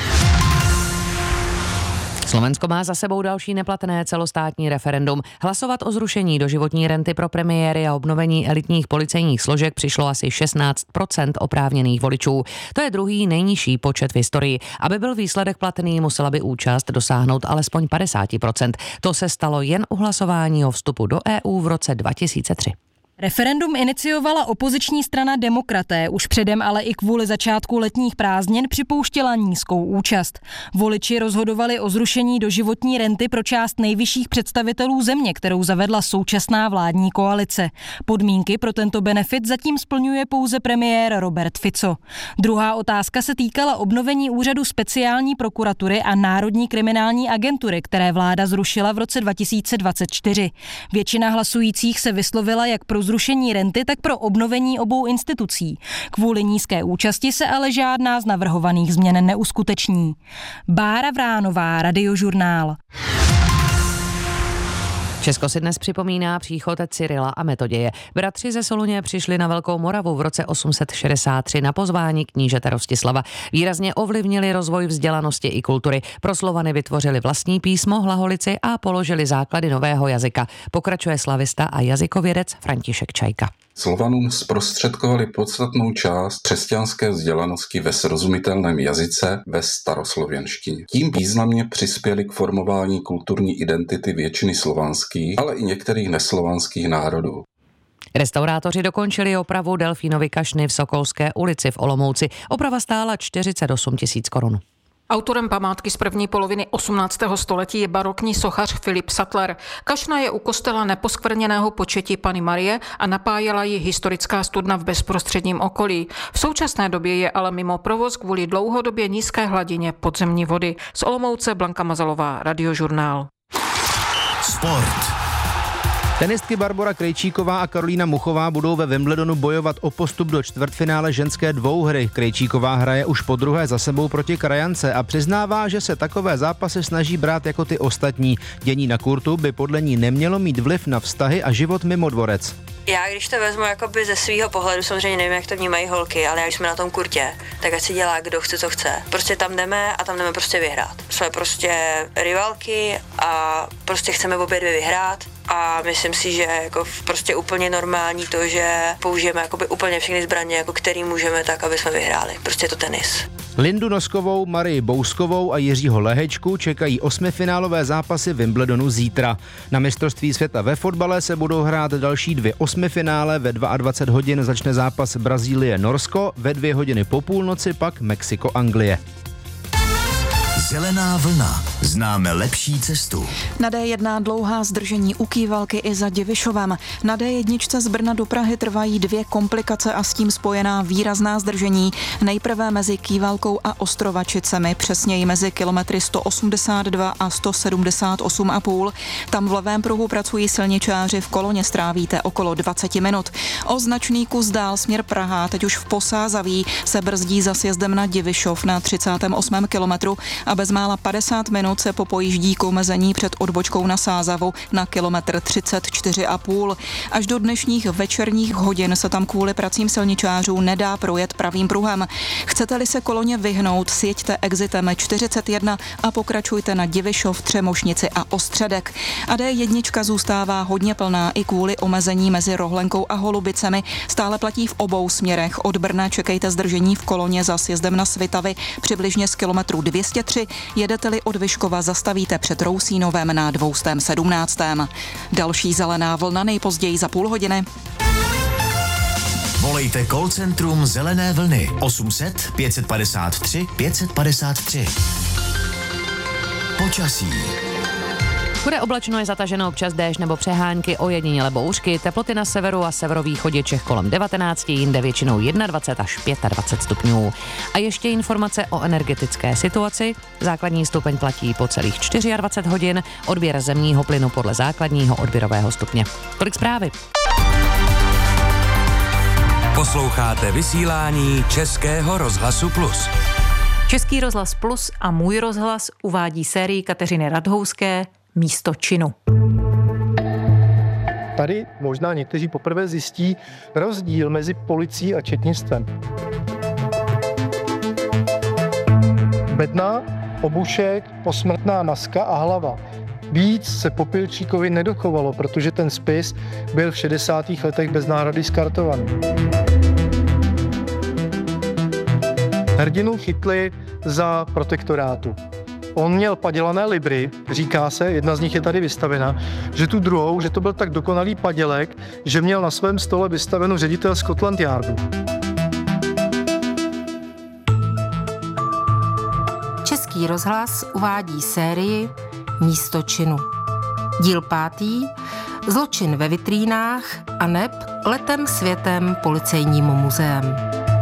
Slovensko má za sebou další neplatné celostátní referendum. Hlasovat o zrušení doživotní renty pro premiéry a obnovení elitních policejních složek přišlo asi šestnáct procent oprávněných voličů. To je druhý nejnižší počet v historii. Aby byl výsledek platný, musela by účast dosáhnout alespoň padesát procent. To se stalo jen u hlasování o vstupu do é ú v roce dva tisíce tři. Referendum iniciovala opoziční strana Demokraté, už předem ale i kvůli začátku letních prázdnin připouštěla nízkou účast. Voliči rozhodovali o zrušení doživotní renty pro část nejvyšších představitelů země, kterou zavedla současná vládní koalice. Podmínky pro tento benefit zatím splňuje pouze premiér Robert Fico. Druhá otázka se týkala obnovení úřadu speciální prokuratury a Národní kriminální agentury, které vláda zrušila v roce dva tisíce dvacet čtyři. Většina hlasujících se vyslovila jak pro zrušení renty, tak pro obnovení obou institucí. Kvůli nízké účasti se ale žádná z navrhovaných změn neuskuteční. Bára Vránová, Radiožurnál. Česko si dnes připomíná příchod Cyrila a Metoděje. Bratři ze Soluně přišli na Velkou Moravu v roce osm set šedesát tři na pozvání knížete Rostislava. Výrazně ovlivnili rozvoj vzdělanosti i kultury. Pro Slovany vytvořili vlastní písmo, hlaholici a položili základy nového jazyka. Pokračuje slavista a jazykovědec František Čajka. Slovanům zprostředkovali podstatnou část křesťanské vzdělanosti ve srozumitelném jazyce ve staroslověnštině. Tím významně přispěli k formování kulturní identity většiny slovanských, ale i některých neslovanských národů. Restaurátoři dokončili opravu Delfínovy kašny v Sokolské ulici v Olomouci. Oprava stála čtyřicet osm tisíc korun. Autorem památky z první poloviny osmnáctého století je barokní sochař Filip Sattler. Kašna je u kostela Neposkvrněného Početí Panny Marie a napájela ji historická studna v bezprostředním okolí. V současné době je ale mimo provoz kvůli dlouhodobě nízké hladině podzemní vody. Z Olomouce Blanka Mazalová, Radiožurnál. Sport. Tenistky Barbora Krejčíková a Karolína Muchová budou ve Wimbledonu bojovat o postup do čtvrtfinále ženské dvouhry. Krejčíková hraje už podruhé za sebou proti krajance a přiznává, že se takové zápasy snaží brát jako ty ostatní. Dění na kurtu by podle ní nemělo mít vliv na vztahy a život mimo dvorec. Já když to vezmu jakoby ze svého pohledu, samozřejmě nevím, jak to vnímají holky, ale jak jsme na tom kurtě, tak ať si dělá, kdo chce, co chce. Prostě tam jdeme a tam jdeme prostě vyhrát. Jsme prostě rivalky a prostě chceme obě dvě vyhrát. A myslím si, že jako prostě úplně normální to, že použijeme jakoby úplně všechny zbraně, jako který můžeme, tak, aby jsme vyhráli. Prostě je to tenis. Lindu Noskovou, Marii Bouskovou a Jiřího Lehečku čekají osmifinálové zápasy Wimbledonu zítra. Na mistrovství světa ve fotbale se budou hrát další dvě osmifinále. Ve dvacet dva hodin začne zápas Brazílie-Norsko, ve dvě hodiny po půlnoci pak Mexiko-Anglie. Zelená vlna. Známe lepší cestu. Na D jedna dlouhá zdržení u Kývalky i za Divišovem. Na D jedna z Brna do Prahy trvají dvě komplikace a s tím spojená výrazná zdržení. Nejprve mezi Kývalkou a Ostrovačicemi, přesněji mezi kilometry sto osmdesát dva a sto sedmdesát osm a půl. Tam v levém pruhu pracují silničáři, v koloně strávíte okolo dvacet minut. O značný kus dál směr Praha, teď už v Posázaví, se brzdí za sjezdem na Divišov na třicátém osmém kilometru a bezmála padesát minut se po pojíždíku omezení před odbočkou na Sázavu na kilometr třicet čtyři a půl. Až do dnešních večerních hodin se tam kvůli pracím silničářů nedá projet pravým pruhem. Chcete-li se koloně vyhnout, sjeďte exitem čtyřicet jedna a pokračujte na Divišov, Třemošnici a Ostředek. A D jedna zůstává hodně plná i kvůli omezení mezi Rohlenkou a Holubicemi. Stále platí v obou směrech. Od Brna čekejte zdržení v koloně za sjezdem na Svitavy přibližně z kilometru dvě stě tři. Jedete-li od Vyškova, zastavíte před Rousínovem na dvě sedmnáct. Další zelená vlna nejpozději za půl hodiny. Volejte call centrum Zelené vlny osm set pět padesát tři pět padesát tři. Počasí. Bude oblačno, je zataženo občas déšť nebo přehánky, ojediněle bouřky, teploty na severu a severovýchodě Čech kolem devatenáct, jinde většinou dvacet jedna až dvacet pět stupňů. A ještě informace o energetické situaci. Základní stupeň platí po celých dvacet čtyři hodin, odběr zemního plynu podle základního odběrového stupně. Tolik zprávy. Posloucháte vysílání Českého rozhlasu Plus. Český rozhlas Plus a Můj rozhlas uvádí sérii Kateřiny Radhouské Místo činu. Tady možná někteří poprvé zjistí rozdíl mezi policií a četnictvem. Bedna, obušek, posmrtná maska a hlava. Víc se Popilčíkovi nedochovalo, protože ten spis byl v šedesátých letech bez náhrady skartovaný. Hrdinu chytli za protektorátu. On měl padělané libry, říká se, jedna z nich je tady vystavena, že tu druhou, že to byl tak dokonalý padělek, že měl na svém stole vystavenou ředitel Scotland Yardu. Český rozhlas uvádí sérii Místo činu. Díl pátý, Zločin ve vitrínách a neb Letem světem policejním muzeem.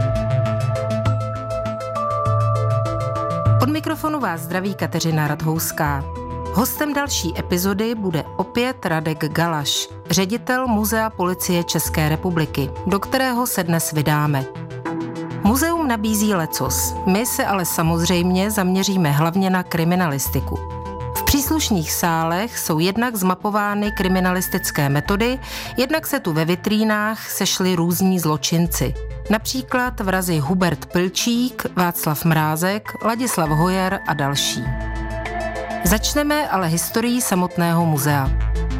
Od mikrofonu vás zdraví Kateřina Radhouská. Hostem další epizody bude opět Radek Galaš, ředitel Muzea policie České republiky, do kterého se dnes vydáme. Muzeum nabízí lecos, my se ale samozřejmě zaměříme hlavně na kriminalistiku. V příslušných sálech jsou jednak zmapovány kriminalistické metody, jednak se tu ve vitrínách sešli různí zločinci. Například vrazi Hubert Pilčík, Václav Mrázek, Ladislav Hojer a další. Začneme ale historií samotného muzea.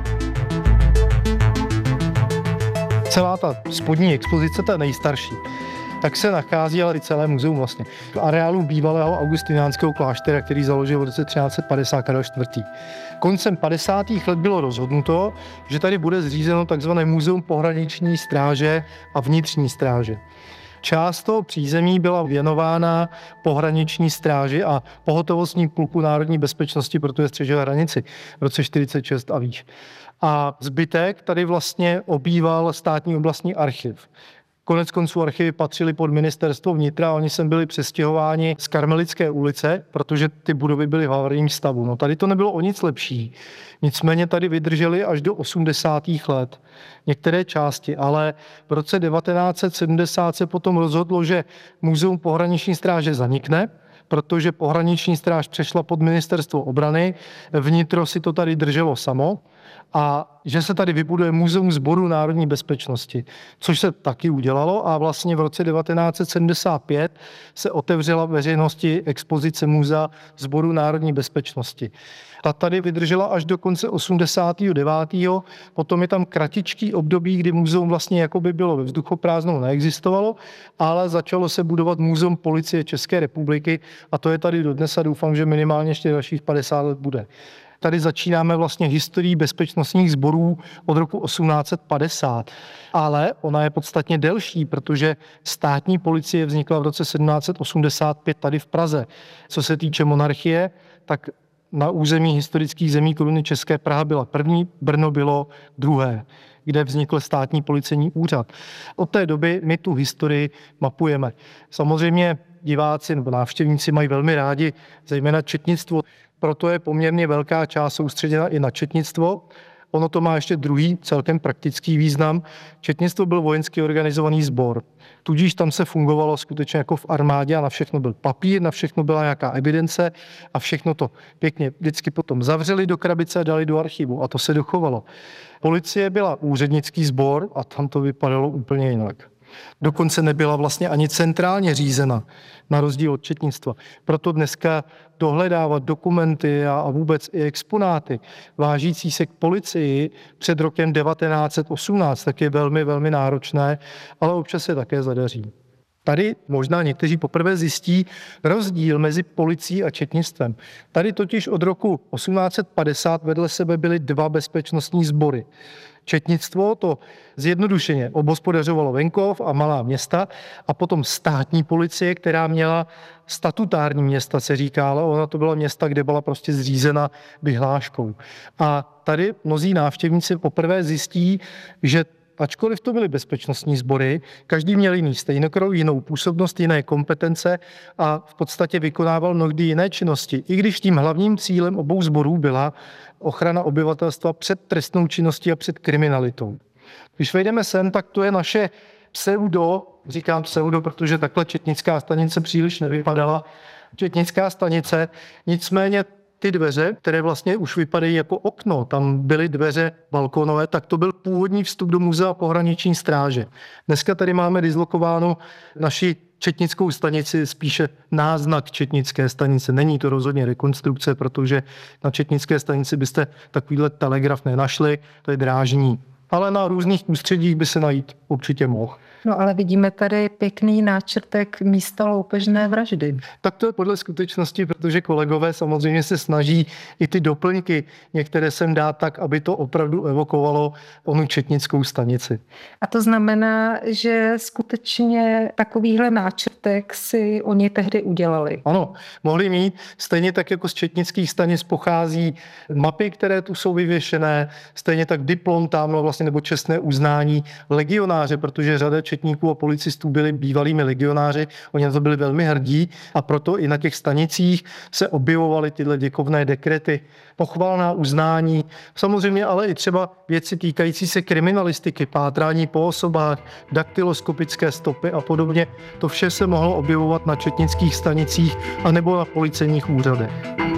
Celá ta spodní expozice, ta nejstarší, tak se nachází ale i celé muzeum vlastně v areálu bývalého augustiniánského kláštera, který založil v roce třináct set padesát Karel čtvrtý. Koncem padesátých let bylo rozhodnuto, že tady bude zřízeno takzvané muzeum pohraniční stráže a vnitřní stráže. Část toho přízemí byla věnována pohraniční stráži a pohotovostní pluku národní bezpečnosti, protože střežila hranici v roce čtyřicet šest a výš. A zbytek tady vlastně obýval státní oblastní archiv. Konec konců archivy patřily pod ministerstvo vnitra a oni sem byli přestěhováni z Karmelické ulice, protože ty budovy byly v havarijním stavu. No tady to nebylo o nic lepší. Nicméně tady vydrželi až do osmdesátých let některé části, ale v roce devatenáct set sedmdesát se potom rozhodlo, že Muzeum pohraniční stráže zanikne, protože pohraniční stráž přešla pod ministerstvo obrany, vnitro si to tady drželo samo a že se tady vybuduje Muzeum Sboru národní bezpečnosti, což se taky udělalo a vlastně v roce devatenáct set sedmdesát pět se otevřela veřejnosti expozice Muzea Sboru národní bezpečnosti. Ta tady vydržela až do konce osmdesátého devátého Potom je tam kratičký období, kdy muzeum vlastně jakoby bylo ve vzduchoprázdnou, neexistovalo, ale začalo se budovat Muzeum policie České republiky a to je tady dodnes a doufám, že minimálně ještě dalších padesát let bude. Tady začínáme vlastně historií bezpečnostních sborů od roku osmnáct set padesát, ale ona je podstatně delší, protože státní policie vznikla v roce sedmnáct set osmdesát pět tady v Praze. Co se týče monarchie, tak na území historických zemí koruny České Praha byla první, Brno bylo druhé, kde vznikl státní policejní úřad. Od té doby my tu historii mapujeme. Samozřejmě diváci nebo návštěvníci mají velmi rádi zejména četnictvo, proto je poměrně velká část soustředěna i na četnictvo. Ono to má ještě druhý celkem praktický význam. Četnictvo byl vojensky organizovaný sbor. Tudíž tam se fungovalo skutečně jako v armádě a na všechno byl papír, na všechno byla nějaká evidence a všechno to pěkně vždycky potom zavřeli do krabice a dali do archivu a to se dochovalo. Policie byla úřednický sbor a tam to vypadalo úplně jinak. Dokonce nebyla vlastně ani centrálně řízena, na rozdíl od četnictva. Proto dneska dohledávat dokumenty a, a vůbec i exponáty vážící se k policii před rokem devatenáct set osmnáct tak je velmi, velmi náročné, ale občas se také zadaří. Tady možná někteří poprvé zjistí rozdíl mezi policií a četnictvem. Tady totiž od roku osmnáct set padesát vedle sebe byly dva bezpečnostní sbory. Četnictvo to zjednodušeně obhospodařovalo venkov a malá města a potom státní policie, která měla statutární města, se říká, ale ona to byla města, kde byla prostě zřízena vyhláškou. A tady mnozí návštěvníci poprvé zjistí, že ačkoliv to byly bezpečnostní sbory, každý měl jiný stejnokroj, jinou působnost, jiné kompetence a v podstatě vykonával mnohdy jiné činnosti. I když tím hlavním cílem obou sborů byla ochrana obyvatelstva před trestnou činností a před kriminalitou. Když vejdeme sem, tak to je naše pseudo, říkám pseudo, protože takhle četnická stanice příliš nevypadala, četnická stanice, nicméně ty dveře, které vlastně už vypadají jako okno, tam byly dveře balkonové, tak to byl původní vstup do muzea pohraniční stráže. Dneska tady máme dislokováno naši četnickou stanici, spíše náznak četnické stanice. Není to rozhodně rekonstrukce, protože na četnické stanici byste takovýhle telegraf nenašli, to je drážní. Ale na různých ústředích by se najít určitě mohl. No ale vidíme tady pěkný náčrtek místa loupežné vraždy. Tak to je podle skutečnosti, protože kolegové samozřejmě se snaží i ty doplňky některé sem dát tak, aby to opravdu evokovalo onu četnickou stanici. A to znamená, že skutečně takovýhle náčrtek si oni tehdy udělali. Ano, mohli mít. Stejně tak jako z četnických stanic pochází mapy, které tu jsou vyvěšené, stejně tak diplom tamhle vlastně nebo čestné uznání legionáře, protože řada četníků a policistů byli bývalými legionáři, oni na to byli velmi hrdí a proto i na těch stanicích se objevovaly tyhle děkovné dekrety, pochvalná uznání, samozřejmě ale i třeba věci týkající se kriminalistiky, pátrání po osobách, daktyloskopické stopy a podobně. To vše se mohlo objevovat na četnických stanicích anebo na policejních úřadech.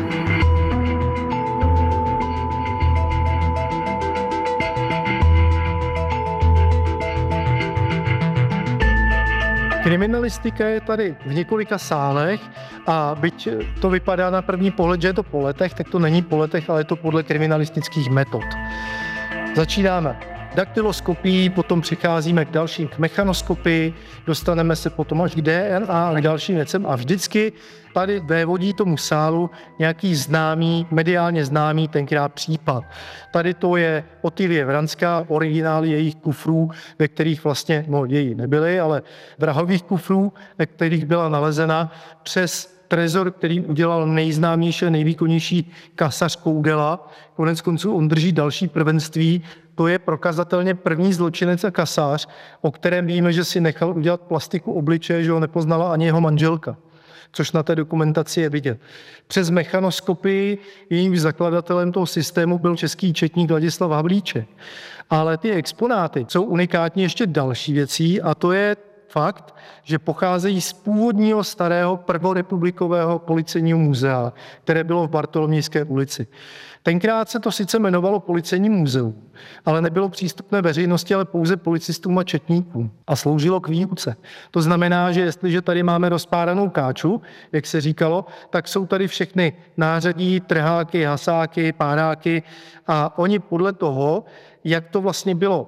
Kriminalistika je tady v několika sálech a byť to vypadá na první pohled, že je to po letech, tak to není po letech, ale je to podle kriminalistických metod. Začínáme daktyloskopií, potom přicházíme k dalším k mechanoskopii, dostaneme se potom až k D N A a k dalším věcem a vždycky tady vévodí tomu sálu nějaký známý, mediálně známý tenkrát případ. Tady to je Otilie Vranská, originály jejich kufrů, ve kterých vlastně, no její nebyly, ale vrahových kufrů, ve kterých byla nalezena přes trezor, který udělal nejznámější a nejvýkonnější kasař Koudela. Konec konců on drží další prvenství. To je prokazatelně první zločinec a kasař, o kterém víme, že si nechal udělat plastiku obličeje, že ho nepoznala ani jeho manželka, což na té dokumentaci je vidět. Přes mechanoskopii jejím zakladatelem toho systému byl český četník Ladislav Havlíček. Ale ty exponáty jsou unikátní ještě další věcí a to je fakt, že pocházejí z původního starého prvorepublikového policejního muzea, které bylo v Bartolomějské ulici. Tenkrát se to sice jmenovalo Policejní muzeum, ale nebylo přístupné veřejnosti, ale pouze policistům a četníkům a sloužilo k výuce. To znamená, že jestliže tady máme rozpáranou káču, jak se říkalo, tak jsou tady všechny nářadí, trháky, hasáky, páráky a oni podle toho, jak to vlastně bylo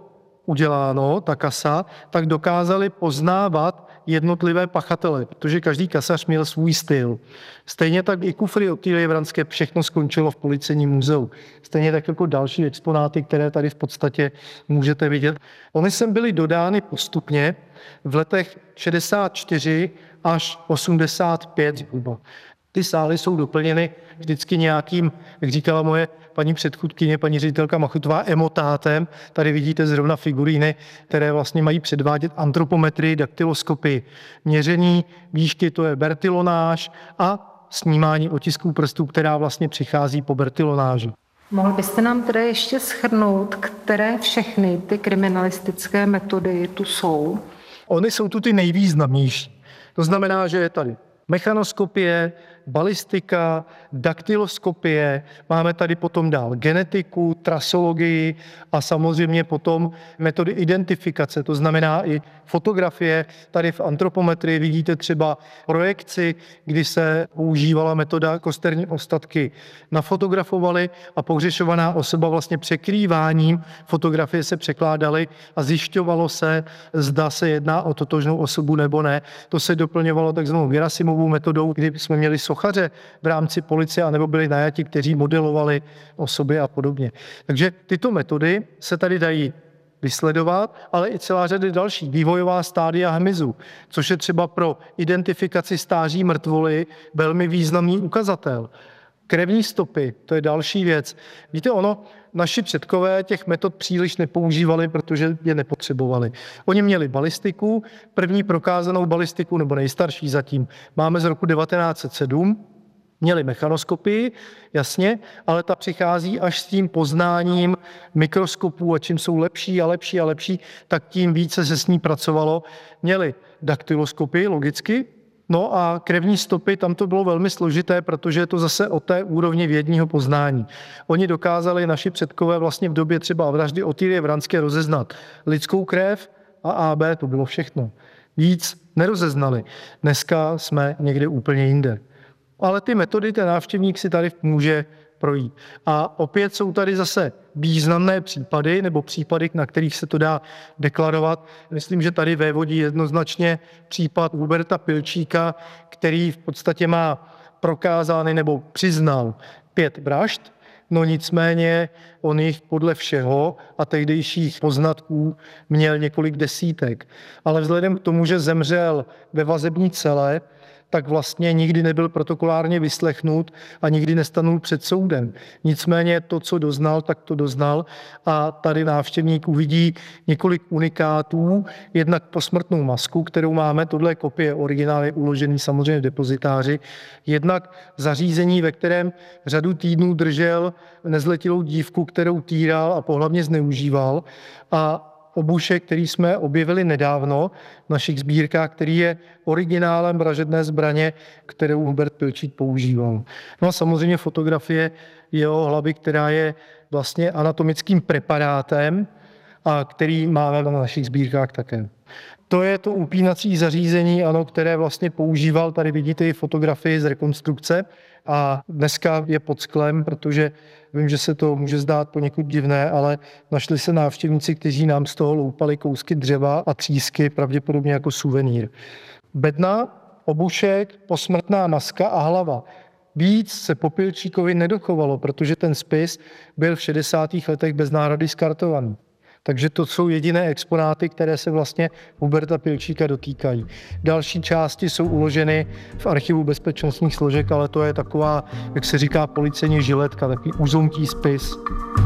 uděláno, ta kasa, tak dokázali poznávat jednotlivé pachatele, protože každý kasař měl svůj styl. Stejně tak i kufry Otýlie Vranské, všechno skončilo v Policejním muzeu. Stejně tak jako další exponáty, které tady v podstatě můžete vidět. Ony sem byly dodány postupně v letech šedesát čtyři až osmdesát pět zhruba. Ty sály jsou doplněny vždycky nějakým, jak říkala moje paní předchůdkyně, paní ředitelka Machutová, emotátem. Tady vidíte zrovna figuríny, které vlastně mají předvádět antropometrii, daktyloskopii. Měření výšky, to je bertylonáž, a snímání otisků prstů, která vlastně přichází po bertylonáži. Mohl byste nám tedy ještě shrnout, které všechny ty kriminalistické metody tu jsou? Ony jsou tu ty nejvýznamnější. To znamená, že je tady mechanoskopie, balistika, daktyloskopie, máme tady potom dál genetiku, trasologii a samozřejmě potom metody identifikace, to znamená i fotografie. Tady v antropometrii vidíte třeba projekci, kdy se používala metoda kosterní ostatky nafotografovaly a pohřešovaná osoba vlastně překrýváním fotografie se překládaly a zjišťovalo se, zda se jedná o totožnou osobu nebo ne. To se doplňovalo takzvanou Gerasimovou metodou, kdy jsme měli sochaře v rámci policie, anebo byli najati, kteří modelovali osoby a podobně. Takže tyto metody se tady dají vysledovat, ale i celá řada dalších. Vývojová stádia hmyzu, což je třeba pro identifikaci stáří mrtvoly velmi významný ukazatel. Krevní stopy, to je další věc. Víte, ono, naši předkové těch metod příliš nepoužívali, protože je nepotřebovali. Oni měli balistiku, první prokázanou balistiku, nebo nejstarší zatím, máme z roku devatenáct set sedm, měli mechanoskopii, jasně, ale ta přichází až s tím poznáním mikroskopů a čím jsou lepší a lepší a lepší, tak tím více se s ní pracovalo. Měli daktyloskopii, logicky, no a krevní stopy, tam to bylo velmi složité, protože je to zase o té úrovni vědního poznání. Oni dokázali, naši předkové, vlastně v době třeba vraždy Otýlie Vranské rozeznat lidskou krev a á bé, to bylo všechno. Víc nerozeznali. Dneska jsme někde úplně jinde. Ale ty metody ten návštěvník si tady může projít. A opět jsou tady zase významné případy, nebo případy, na kterých se to dá deklarovat. Myslím, že tady vévodí jednoznačně případ Huberta Pilčíka, který v podstatě má prokázány nebo přiznal pět vražd, no nicméně on jich podle všeho a tehdejších poznatků měl několik desítek. Ale vzhledem k tomu, že zemřel ve vazební cele, tak vlastně nikdy nebyl protokolárně vyslechnut a nikdy nestanul před soudem. Nicméně to, co doznal, tak to doznal a tady návštěvník uvidí několik unikátů, jednak posmrtnou masku, kterou máme, tohle je kopie, originál je uložený samozřejmě v depozitáři, jednak zařízení, ve kterém řadu týdnů držel nezletilou dívku, kterou týral a pohlavně zneužíval, a obušek, který jsme objevili nedávno v našich sbírkách, který je originálem vražedné zbraně, kterou Hubert Pilčík používal. No a samozřejmě fotografie jeho hlavy, která je vlastně anatomickým preparátem a který máme na našich sbírkách také. To je to upínací zařízení, ano, které vlastně používal, tady vidíte i fotografii z rekonstrukce a dneska je pod sklem, protože vím, že se to může zdát poněkud divné, ale našli se návštěvníci, kteří nám z toho loupali kousky dřeva a třísky, pravděpodobně jako suvenýr. Bedna, obušek, posmrtná maska a hlava. Víc se po Pilčíkovi nedochovalo, protože ten spis byl v šedesátých letech bez náhrady skartovaný. Takže to jsou jediné exponáty, které se vlastně Huberta Pilčíka dotýkají. Další části jsou uloženy v archivu bezpečnostních složek, ale to je taková, jak se říká, policejní žiletka, takový uzomký spis.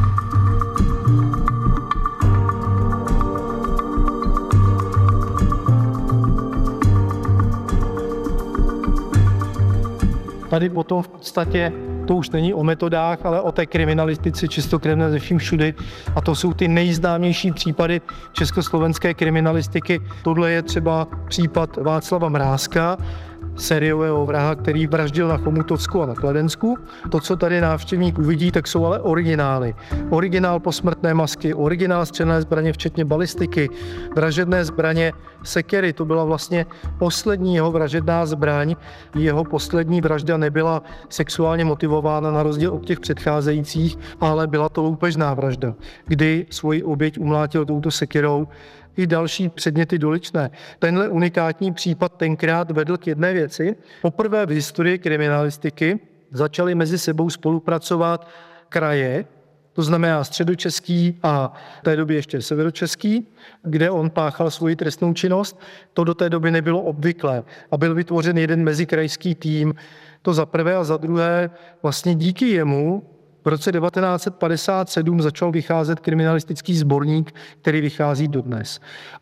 Tady potom v podstatě to už není o metodách, ale o té kriminalistice čistokrevné ze vším všudy. A to jsou ty nejznámější případy československé kriminalistiky. Tohle je třeba případ Václava Mrázka. sériového vraha, který vraždil na Chomutovsku a na Kladensku. To, co tady návštěvník uvidí, tak jsou ale originály. Originál posmrtné masky, originál střelné zbraně, včetně balistiky, vražedné zbraně, sekery. To byla vlastně poslední jeho vražedná zbraň. Jeho poslední vražda nebyla sexuálně motivována na rozdíl od těch předcházejících, ale byla to loupežná vražda, kdy svoji oběť umlátil touto sekerou. I další předměty doličné. Tenhle unikátní případ tenkrát vedl k jedné věci. Poprvé v historii kriminalistiky začaly mezi sebou spolupracovat kraje, to znamená středočeský a v té době ještě severočeský, kde on páchal svoji trestnou činnost. To do té doby nebylo obvyklé a byl vytvořen jeden mezikrajský tým. To za prvé a za druhé vlastně díky jemu v roce devatenáct set padesát sedm začal vycházet kriminalistický sborník, který vychází dodnes.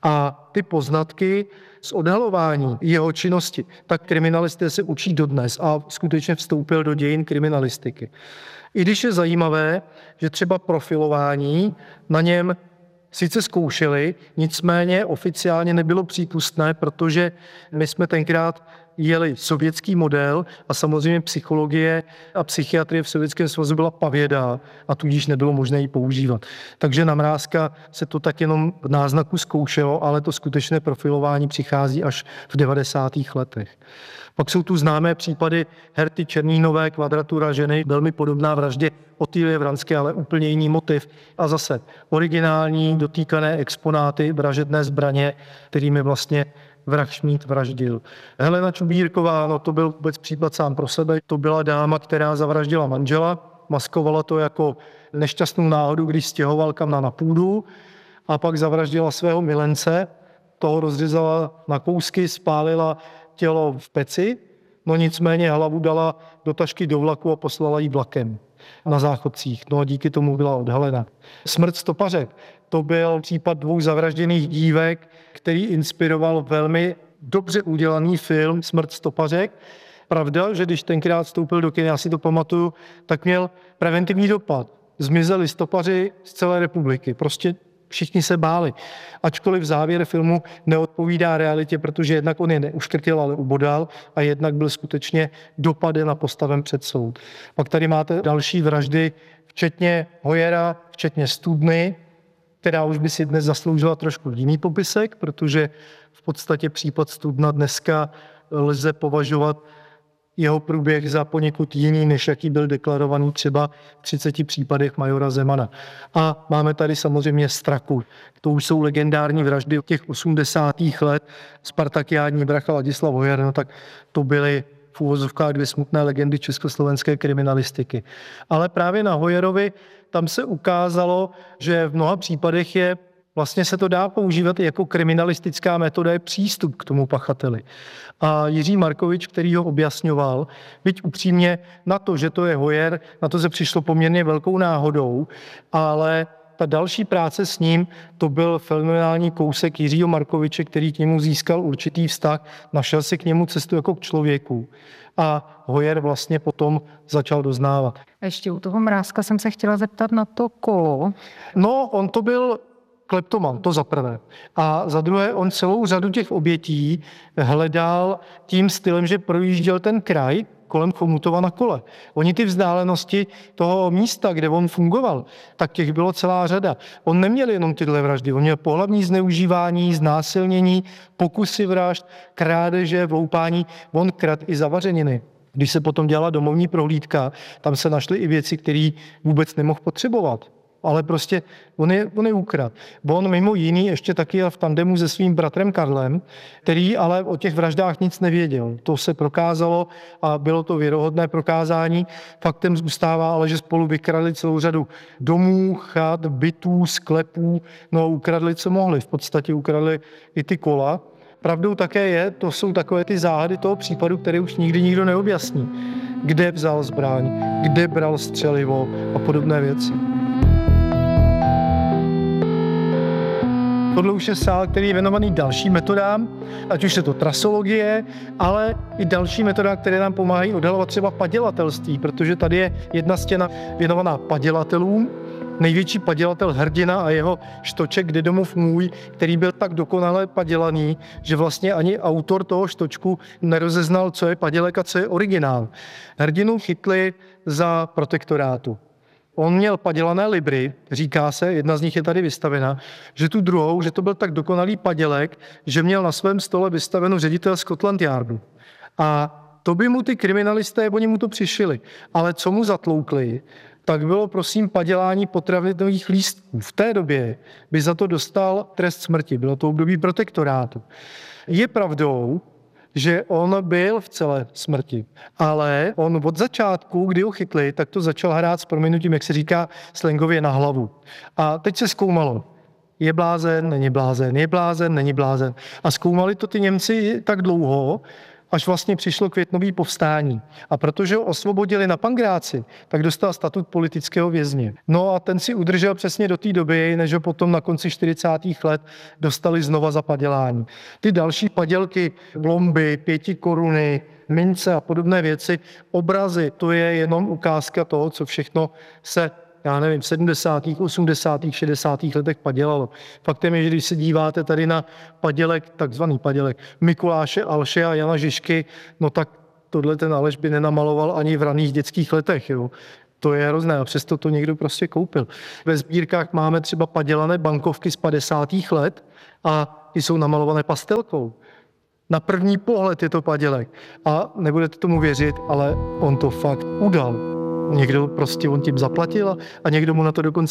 A ty poznatky z odhalování jeho činnosti, tak kriminalisté se učí dodnes a skutečně vstoupil do dějin kriminalistiky. I když je zajímavé, že třeba profilování na něm sice zkoušeli, nicméně oficiálně nebylo přípustné, protože my jsme tenkrát jeli sovětský model a samozřejmě psychologie a psychiatrie v Sovětském svazu byla pavědá a tudíž nebylo možné ji používat. Takže na Mrázka se to tak jenom v náznaku zkoušelo, ale to skutečné profilování přichází až v devadesátých letech. Pak jsou tu známé případy Herty Černínové, Kvadratura ženy, velmi podobná vraždě Otýlie Vranské, ale úplně jiný motiv. A zase originální dotýkané exponáty, vražedné zbraně, kterými vlastně vrah Šmíd vraždil. Helena Čubírková, no to byl vůbec případ sám pro sebe. To byla dáma, která zavraždila manžela, maskovala to jako nešťastnou náhodu, když stěhoval kamna na půdu a pak zavraždila svého milence, toho rozřezala na kousky, spálila tělo v peci, no nicméně hlavu dala do tašky do vlaku a poslala ji vlakem na záchodcích. No a díky tomu byla odhalena. Smrt stopařek. To byl případ dvou zavražděných dívek, který inspiroval velmi dobře udělaný film Smrt stopařek. Pravda, že když tenkrát vstoupil do kina, já si to pamatuju, tak měl preventivní dopad. Zmizeli stopaři z celé republiky. Prostě všichni se báli. Ačkoliv závěr filmu neodpovídá realitě, protože jednak on je neuškrtil, ale ubodal a jednak byl skutečně dopaden a postaven před soud. Pak tady máte další vraždy, včetně Hojera, včetně Studny, která už by si dnes zasloužila trošku jiný popisek, protože v podstatě případ Studna dneska lze považovat jeho průběh za poněkud jiný, než jaký byl deklarovaný třeba v třiceti případech majora Zemana. A máme tady samozřejmě Straku. To už jsou legendární vraždy těch osmdesátých let. Spartakiádní vrah a Ladislav Hojer, no tak to byly v úvozovkách dvě smutné legendy československé kriminalistiky. Ale právě na Hojerovi tam se ukázalo, že v mnoha případech je vlastně se to dá používat jako kriminalistická metoda, je přístup k tomu pachateli. A Jiří Markovič, který ho objasňoval, byť upřímně na to, že to je Hojer, na to se přišlo poměrně velkou náhodou, ale ta další práce s ním, to byl fenomenální kousek Jiřího Markoviče, který k němu získal určitý vztah, našel si k němu cestu jako k člověku. A Hojer vlastně potom začal doznávat. A ještě u toho Mrázka jsem se chtěla zeptat na to kolo. No, on to byl kleptoman, to za prvé. A za druhé, on celou řadu těch obětí hledal tím stylem, že projížděl ten kraj kolem Chomutova na kole. Oni ty vzdálenosti toho místa, kde on fungoval, tak těch bylo celá řada. On neměl jenom tyhle vraždy, on měl pohlavní zneužívání, znásilnění, pokusy vražd, krádeže, vloupání, on krad i zavařeniny. Když se potom dělala domovní prohlídka, tam se našly i věci, které vůbec nemohl potřebovat. Ale prostě on je, on je ukrad. On mimo jiný ještě taky jel v tandemu se svým bratrem Karlem, který ale o těch vraždách nic nevěděl. To se prokázalo a bylo to věrohodné prokázání. Faktem zůstává ale, že spolu vykradli celou řadu domů, chat, bytů, sklepů, no ukradli, co mohli. V podstatě ukradli i ty kola. Pravdou také je, to jsou takové ty záhady toho případu, které už nikdy nikdo neobjasní. Kde vzal zbraň, kde bral střelivo a podobné věci. Tohle už je sál, který je věnovaný dalším metodám, ať už je to trasologie, ale i další metoda, které nám pomáhají odhalovat třeba padělatelství, protože tady je jedna stěna věnovaná padělatelům největší padělatel Hrdina a jeho štoček Kde domov můj, který byl tak dokonale padělaný, že vlastně ani autor toho štočku nerozeznal, co je padělek a co je originál. Hrdinu chytli za protektorátu. On měl padělané libry, říká se, jedna z nich je tady vystavena, že tu druhou, že to byl tak dokonalý padělek, že měl na svém stole vystaveno ředitel Scotland Yardu. A to by mu ty kriminalisté, oni mu to přišili. Ale co mu zatloukli, tak bylo prosím padělání potravinových lístků. V té době by za to dostal trest smrti. Bylo to období protektorátu. Je pravdou, že on byl v celé smrti, ale on od začátku, kdy ho chytli, tak to začal hrát s prominutím, jak se říká slangově, na hlavu. A teď se zkoumalo. Je blázen, není blázen, je blázen, není blázen. A zkoumali to ty Němci tak dlouho, až vlastně přišlo květnové povstání. A protože ho osvobodili na Pangráci, tak dostal statut politického vězně. No a ten si udržel přesně do té doby, než ho potom na konci čtyřicátých let dostali znova za padělání. Ty další padělky, blomby, pěti koruny, mince a podobné věci, obrazy, to je jenom ukázka toho, co všechno se, já nevím, v sedmdesátých, osmdesátých, šedesátých letech padělalo. Faktem je, že když se díváte tady na padělek, takzvaný padělek Mikuláše Alše a Jana Žižky, no tak tohle ten Aleš by nenamaloval ani v raných dětských letech, jo. To je hrozné a přesto to někdo prostě koupil. Ve sbírkách máme třeba padělané bankovky z padesátých let a ty jsou namalované pastelkou. Na první pohled je to padělek. A nebudete tomu věřit, ale on to fakt udal. Někdo prostě on tím zaplatil a někdo mu na to dokonce